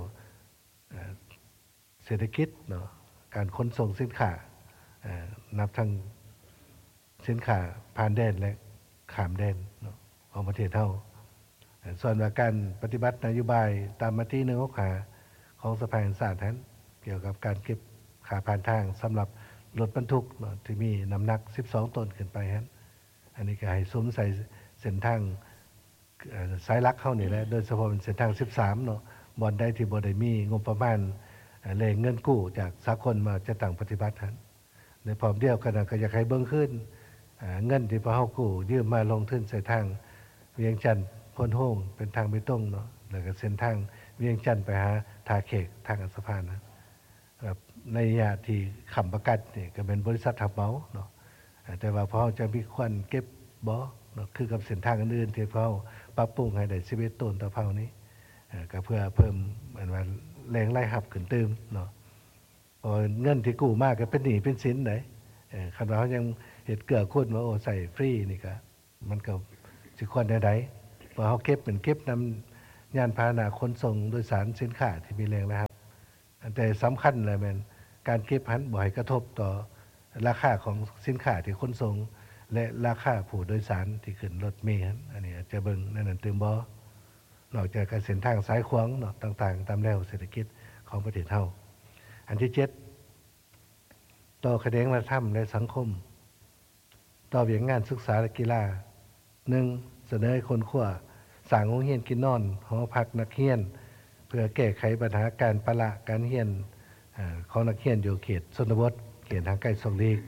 เศรษฐกิจเนาะการขนส่งสินค้านับทั้งสินค้าผ่านแดนและข้ามแดนเนาะของประเทศเฮาส่วนว่าการปฏิบัตินโยบายตามมติ165ของสภาแห่งชาตินั้นเกี่ยวกับการเก็บค่าผ่านทางสำหรับรถบรรทุกเนาะที่มีน้ำหนัก12ตนขึ้นไปนั้นอันนี้ก็ให้สวมใส่เส้นทางสายหลักเข้านี่แหละโดยเฉพาะเป็นเส้นทาง13เนาะบ่อนใดที่บ่ได้มีงบประมาณแหล่งเงินกู้จากสากลมาจะตั้งปฏิบัตินั้นในพร้อมเดียวกันก็อยากให้เบิ่งขึ้นเงินที่พวกเฮากู้ยืมมาลงทุนใส่ทางเวียงจันทน์พ้นโฮงเป็นทางเบตงเนาะแล้วก็เส้นทางเวียงจันทน์ไปหาท่าเขกทางอัสสะพานนะในระยะที่ค้ำประกันนี่ก็เป็นบริษัทรับเหมาเนาะแต่ว่าพอเฮาจะมีควรเก็บบ่เนาะคือกับเส้นทางอื่นๆที่พวกเฮาปรับปรุงให้ได้11ต้นต่อเฮานี้ก็เพื่อเพิ่มเหมือนว่าแรงรายรับขึ้นเติมเนาะเงินที่กู้มาก็เป็นหนี้เป็นสินได้คันว่าเขายังเฮ็ดเกลือข้นว่าโอ้ใส่ฟรีนี่ก็มันก็สิควรได้ใดเพราะเขาเก็บเป็นเก็บนำยานพาหนะขนส่งโดยสารสินค้าที่มีแรงนะครับแต่สำคัญเลยแม่นการเก็บหันบ่ให้กระทบต่อราคาของสินค้าที่ขนส่งและราคาผู้โดยสารที่ขึ้นรถเมล์อันนี้อาจจะเบิ่งนั่นตื่มบ่นอกจากการเส้นทางสายขวางเนาะต่างๆตามแนวเศรษฐกิจของประเทศเฮาอันที่7ต่อแขนงวัฒนธรรมและสังคมต่อเวียงงานศึกษาและกีฬา 1. เสนอให้คนขั้วสร้างโรงเรียนกินนอนหอพักนักเรียนเพื่อแก้ไขปัญหาการปละการเรียนของนักเรียนอยู่เขตชนบทเขตทางใกล้2ลีก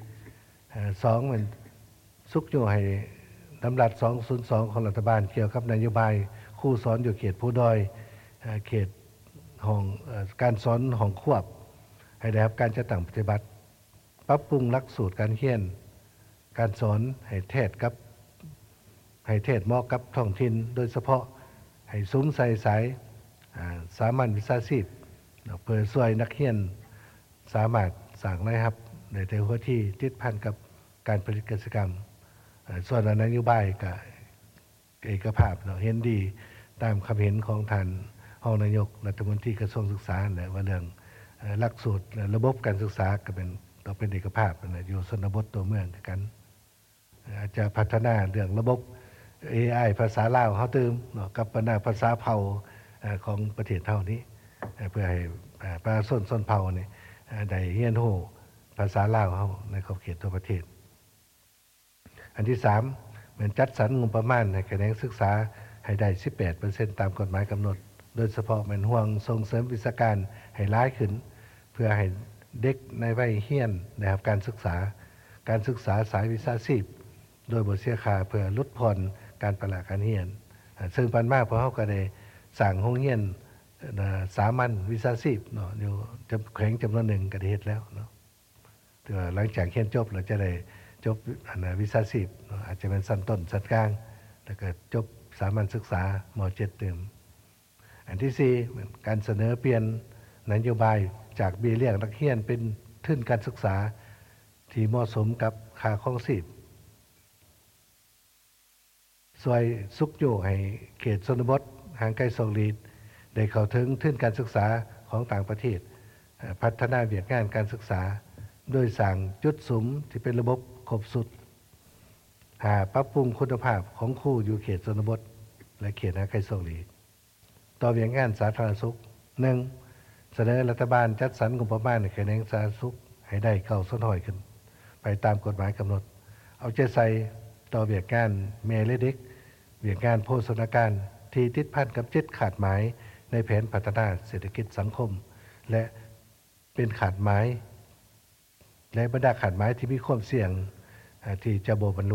2มันสุกอยู่ให้ดำรัส202ของรัฐบาลเกี่ยวกับนโยบายครูสอนอยู่เขตผู้ดอยเขตห้องการสอนห้องควบให้ได้รับการจัดตั้งปฏิบัติปรับปรุงหลักสูตรการเรียนการสอนให้เทศเหมาะกับท้องถิ่นโดยเฉพาะให้ซุ้มใส่สายสามัญวิชาชีพเพื่อช่วยนักเรียนสามารถสร้างรายรับในแต่หัวที่ติดพันกับการผลิตกิจกรรมส่วนนโยบายกับเอกภาพเห็นดีตามคำเห็นของท่านรองนายกรัฐมนตรีกระทรวงศึกษาและว่าเรื่องหลักสูตรระบบการศึกษาก็เป็นต้องเป็นเอกภาพอยู่ชนบทตัวเมืองกันอาจจะพัฒนาเรื่องระบบ AI ภาษาลาวเฮาตื่มกับปัญหาภาษาเผ่าของประเทศเฮานี้เพื่อให้ประชาชนชนเผ่านี่ได้เรียนรู้ภาษาลาวเฮาในขอบเขตทั่วประเทศอันที่3เหมือนจัดสรรงบประมาณให้แขนงศึกษาให้ได้ 18% ตามกฎหมายกำหนดโดยเฉพาะเหมือนห่วงส่งเสริมวิชาการให้หลายขึ้นเพื่อให้เด็กในวัยเรียนได้รับการศึกษาสายวิชาชีพโดยบ่เสียค่าเพื่อลดผ่อนการปละการเรียนซึ่งปันมากเพราะเฮาก็ได้สร้างโรงเรียนสามัญวิชาชีพเนาะอยู่แขวงจำนวนหนึ่งก็ได้เฮ็ดแล้วเนาะแต่หลังจากเรียนจบเราจะได้จบวิชาชีพอาจจะเป็นชั้นต้นชั้นกลางแล้วก็จบสามัญศึกษาม.7 เต็มอันที่4การเสนอเปลี่ยนนโยบายจากเบี้ยเลี้ยงนักเรียนเป็นทุนการศึกษาที่เหมาะสมกับค่าครองชีพช่วยสุขอยู่ให้เขตชนบทห่างไกล2ลีกได้เข้าถึงทุนการศึกษาของต่างประเทศพัฒนาเวียกงานการศึกษาโดยสร้างจุดสุมที่เป็นระบบครบสุดปรับปรุงคุณภาพของครูอยู่เขตชนบทและเขตห่างไกล2ลีกต่อเวียกงานสาธารณสุข 1. เสนอรัฐบาลจัดสรรงบประมาณให้แขนงสาธารณสุขให้ได้9%ขึ้นไปตามกฎหมายกำหนดเอาใจใส่ต่อเวียกงานแม่และเด็กเวียกงานโภชนาการที่ติดพันกับ7ขาดหมายในแผนพัฒนาเศรษฐกิจสังคมและเป็นขาดหมายและบรรดาขาดหมายที่มีความเสี่ยงที่จะบ่บรรลุ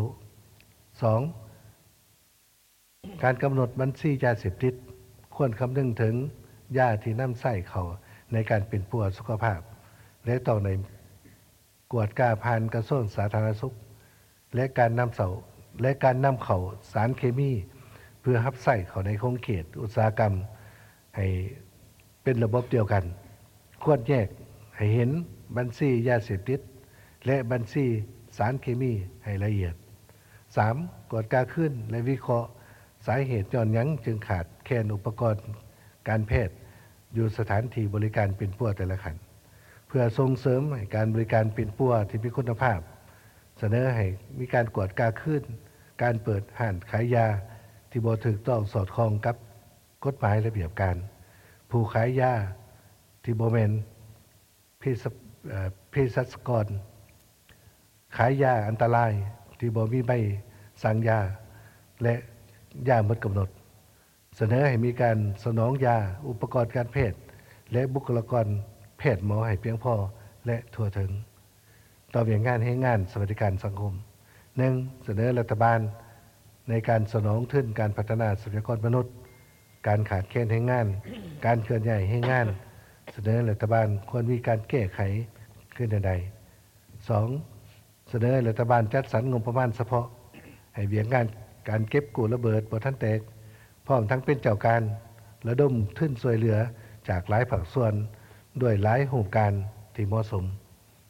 2. การกำหนดบัญชียาเสพติดควรคำนึงถึงยาที่นำใส่เข้าในการเป็นผู้สุขภาพและต้องในกวดกาผ่านกระทรวงสาธารณสุขและการนำเข้าสารเคมีเพื่อรับใส่เข้าในโครงเขตอุตสาหกรรมให้เป็นระบบเดียวกันควรแยกให้เห็นบัญชียาเสพติดและบัญชีสารเคมีให้ละเอียด 3. กวดกาขึ้นและวิเคราะห์สาเหตุย้อนหยังจึงขาดแคลนอุปกรณ์การแพทย์อยู่สถานที่บริการปิ่นปัวแต่ละขันเพื่อส่งเสริมให้การบริการปิ่นปัวที่มีคุณภาพเสนอให้มีการกวดกาขึ้นการเปิดห้านขายยาที่บ่ถูกต้องสอดคล้องกับกฎหมายระเบียบการผู้ขายยาที่บ่แม่นเภสัชกรขายยาอันตรายที่บ่มีใบสั่งยาและยาหมดกำหนดเสนอให้มีการสนองยาอุปกรณ์การแพทย์และบุคลากรแพทย์หมอให้เพียงพอและทั่วถึงต่อเวียงงานให้งานสวัสดิการสังคม 1. เสนอรัฐบาลในการสนองทุนการพัฒนาทรัพยากรมนุษย์การขาดแคลนแรงงานการเคลื่อนย้ายแรงงานเสนอรัฐบาลควรมีการแก้ไขขึ้นใด 2. เสนอรัฐบาลจัดสรรงบประมาณเฉพาะให้เวียงงานการเก็บกู้ระเบิดบ่ทันแตกพร้อมทั้งเป็นเจ้าการระดมทุนช่วยเหลือจากหลายภาคส่วนด้วยหลายโครงการที่เหมาะสม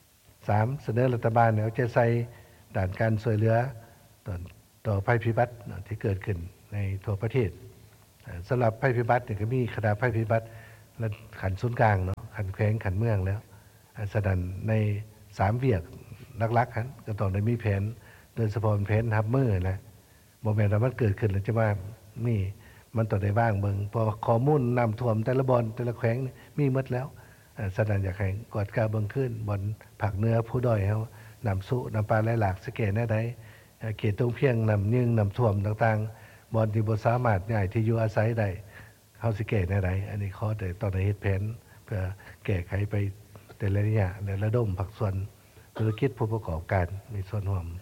3. เสนอรัฐบาลเอาใจใส่ด้านการช่วยเหลือต่อภัยพิบัติที่เกิดขึ้นในทั่วประเทศสำหรับภัยพิบัติก็มีคณะภัยพิบัติและขันศูนย์กลางเนาะขันแขวงขันเมืองแล้วฉะนั้นใน3เวียกหลักๆก็ต้องได้มีแผนโดยเฉพาะแผนรับมือนะบ่แม่นว่ามันเกิดขึ้นแล้วจะว่านี่มันต้องได้บ้างเบิ่งเพราะข้อมูลน้ำท่วมแต่ละบ่อนแต่ละแขวงมีหมดแล้วฉะนั้นอยากให้กอดกาเบิ่งขึ้นบ่อนภาคเหนือผู้ด้อยเฮาน้ำสุน้ำปลาไหลหลากสะแก่แน่ใดเขตตรงเพียงน้ำยึงน้ำท่วมต่างๆบ่อนที่บ่สามารถย้ายที่อยู่อาศัยได้เฮาสิแก้แน่ใดอันนี้ขอแต่ต้องได้เฮ็ดแผนเพื่อแก้ไขไปแต่ละระยะและระดมภาคส่วนธุรกิจผู้ประกอบการมีส่วนร่วม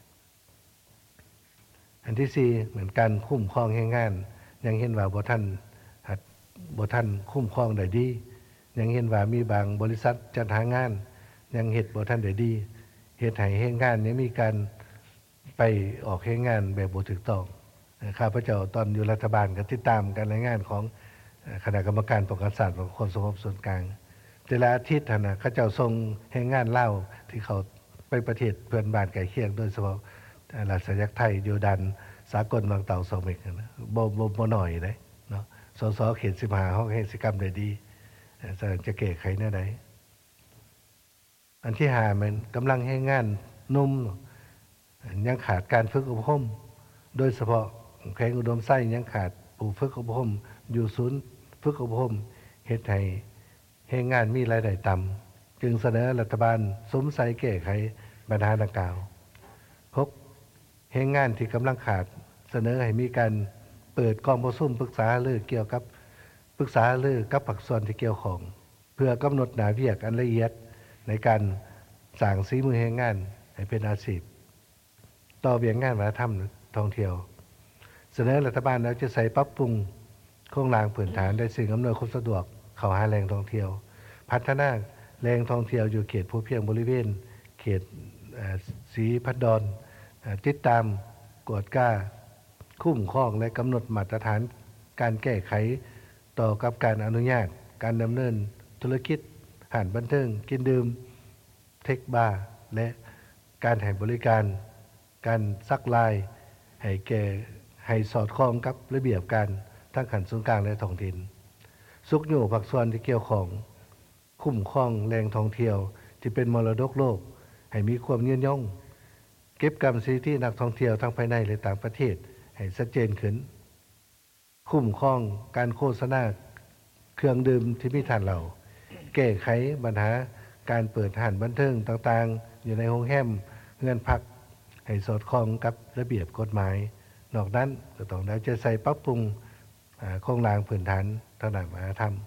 อันที่4เหมือนการคุ้มครองแรงงานยังเห็นว่าบ่ทันคุ้มครองได้ดียังเห็นว่ามีบางบริษัทจัดหางานยังเฮ็ดบ่ทันได้ดีเฮ็ดให้แรงงานนี้มีการไปออกแรงงานแบบบ่ถูกต้องข้าพเจ้าตอนอยู่รัฐบาลก็ติดตามการรายงานของคณะกรรมการป้องกันศาสตร์ของคนสงบส่วนกลางแต่ละอาทิตย์นะเขาเจ้าส่งแรงงานลาวที่เขาไปประเทศเพื่อนบ้านใกล้เคียงโดยเฉพาะราชอาณาจักรไทยยูดันสากลบางเต่าโซมิกนะบ่น้อยเลยเนาะสสเขต15เฮาให้กิจกรรมได้ดีจะแก้ไขแนวใดอันที่5มันกำลังแรงงานหนุ่มยังขาดการฝึกอบรมโดยเฉพาะแขวงอุดมไส้ยังขาดผู้ฝึกอบรมอยู่ศูนย์ฝึกอบรมเฮ็ดให้แรงงานมีรายได้ต่ำจึงเสนอรัฐบาลสมใส่แก้ไขปัญหาดังกล่าว6แรงงานที่กำลังขาดเสนอให้มีการเปิดกองประชุมปรึกษาเรื่องเกี่ยวกับปรึกษาเรื่องกับภาคส่วนที่เกี่ยวข้องเพื่อกำหนดหน้าเวียกอันละเอียดในการสร้างฝีมือแรงงานให้เป็นอาชีพต่อเวียงงานวัฒนธรรมท่องเที่ยวเสนอรัฐบาลแล้วจะใส่ปรับปรุงโครงสร้างพื้นฐานได้สิ่งอำนวยความสะดวกเข้าหาแหล่งท่องเที่ยวพัฒนาแหล่งท่องเที่ยวอยู่เขตภูเพียงบริเวณเขตศรีพัดดรติดตามกวดก้าคุ้มครองและกำหนดมาตรฐานการแก้ไขต่อกับการอนุญาตการดำเนินธุรกิจอาหารบันเทิงกินดื่มเทคบาร์และการให้บริการการซักลายให้สอดคล้องกับระเบียบการทั้งขันศูนย์กลางและท้องถิ่นสุกอยู่ภาคส่วนที่เกี่ยวของคุ้มครองแหล่งท่องเที่ยวที่เป็นมรดกโลกให้มีความยืนยงเก็บกรรมสิทธินักท่องเที่ยวทั้งภายในและต่างประเทศให้ชัดเจนขึ้นคุ้มครองการโฆษณาเครื่องดื่มที่มีทานเหล้าแก้ไขปัญหาการเปิดร้านบันเทิงต่างๆอยู่ในโรงแรมเรือนพักให้สอดคล้องกับระเบียบกฎหมายนอกนั้นก็ต้องได้จะใส่ปรับปรุงโครงสร้างพื้นฐานทางด้านวัฒนธรรม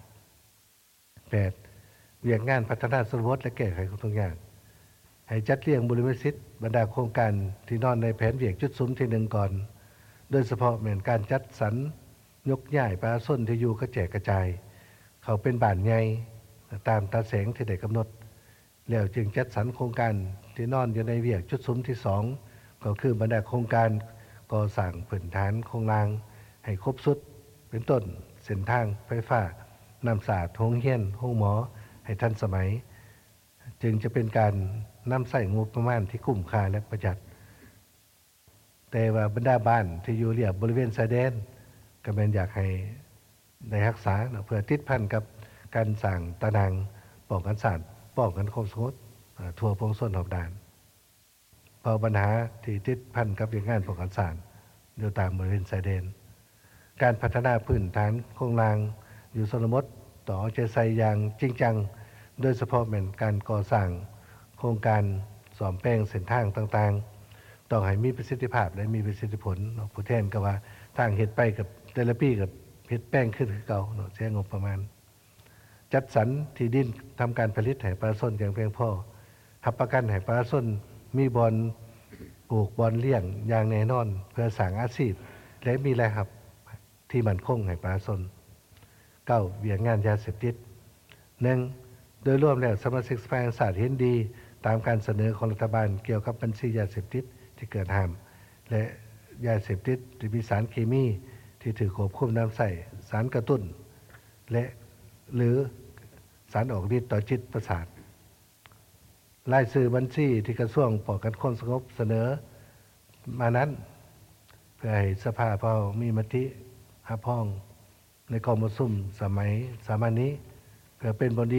8. เวียกงานพัฒนาชนบทและแก้ไขทุกอย่างให้จัดเรียงบริเวณสิทธิ์บรรดาโครงการที่นอนในแผนเวียกจุดซุ้มที่1ก่อนโดยเฉพาะเหมือนการจัดสรรยกย้ายประชาชนที่อยู่กระแจกกระจายเขาเป็นบ้านใหญ่ตามตาแสงที่ได้กำหนดแล้วจึงจัดสรรโครงการที่นอนอยู่ในเวียกจุดซุ้มที่2ก็คือบรรดาโครงการก่อสร้างพื้นฐานโครงรางให้ครบสุดเป็นต้นเส้นทางไฟฟ้าน้ำสะอาดโรงเรียนโรงหมอให้ทันสมัยจึงจะเป็นการนำใส่งบประมาณที่คุ้มค่าและประหยัดแต่ว่าบรรดาบ้านที่อยู่เรียบบริเวณชายแดนก็เป็นอยากให้ได้รักษาเพื่อติดพันกับการสร้างตารางป้องกันศาสตร์ป้องกันความสงบทั่วพงศนรอบด้านเพราะปัญหาที่ติดพันกับอย่างงานป้องกันศาสตร์อยู่ตามบริเวณชายแดนการพัฒนาพื้นฐานโครงสร้างอยู่ชนบทต่อใจใส่อย่างจริงจังโดยเฉพาะเป็นการก่อสร้างโครงการซ่อมแปลงเส้นทางต่างๆต้องให้มีประสิทธิภาพและมีประสิทธิผลผู้แทนก็ว่าทางเฮ็ดไปกับแต่ละปีกับเฮ็ดแป้งขึ้นคือเก่าใช้งบประมาณจัดสรรที่ดินทำการผลิตให้ประชาชนอย่างเพียงพอรับประกันให้ประชาชนมีบ่อนปลูกบ่อนเลี้ยงอย่างแน่นอนเพื่อสร้างอาชีพและมีรายรับที่มั่นคงให้ประชาชน9เวียงงานยาเสพติด 1. โดยรวมแล้วสมาชิกสภาแห่งชาติเห็นดีตามการเสนอของรัฐบาลเกี่ยวกับบัญชียาเสพติดที่เกิดห้ามและยาเสพติดที่มีสารเคมีที่ถือควบคุมน้ำใส่สารกระตุ้นและหรือสารออกฤทธิ์ต่อจิตประสาทรายชื่อบัญชีที่กระทรวงป้องกันความสงบเสนอมานั้นเพื่อให้สภาพมีมติรับรองในกองประชุมสมัยสามัญนี้เพื่อเป็นบท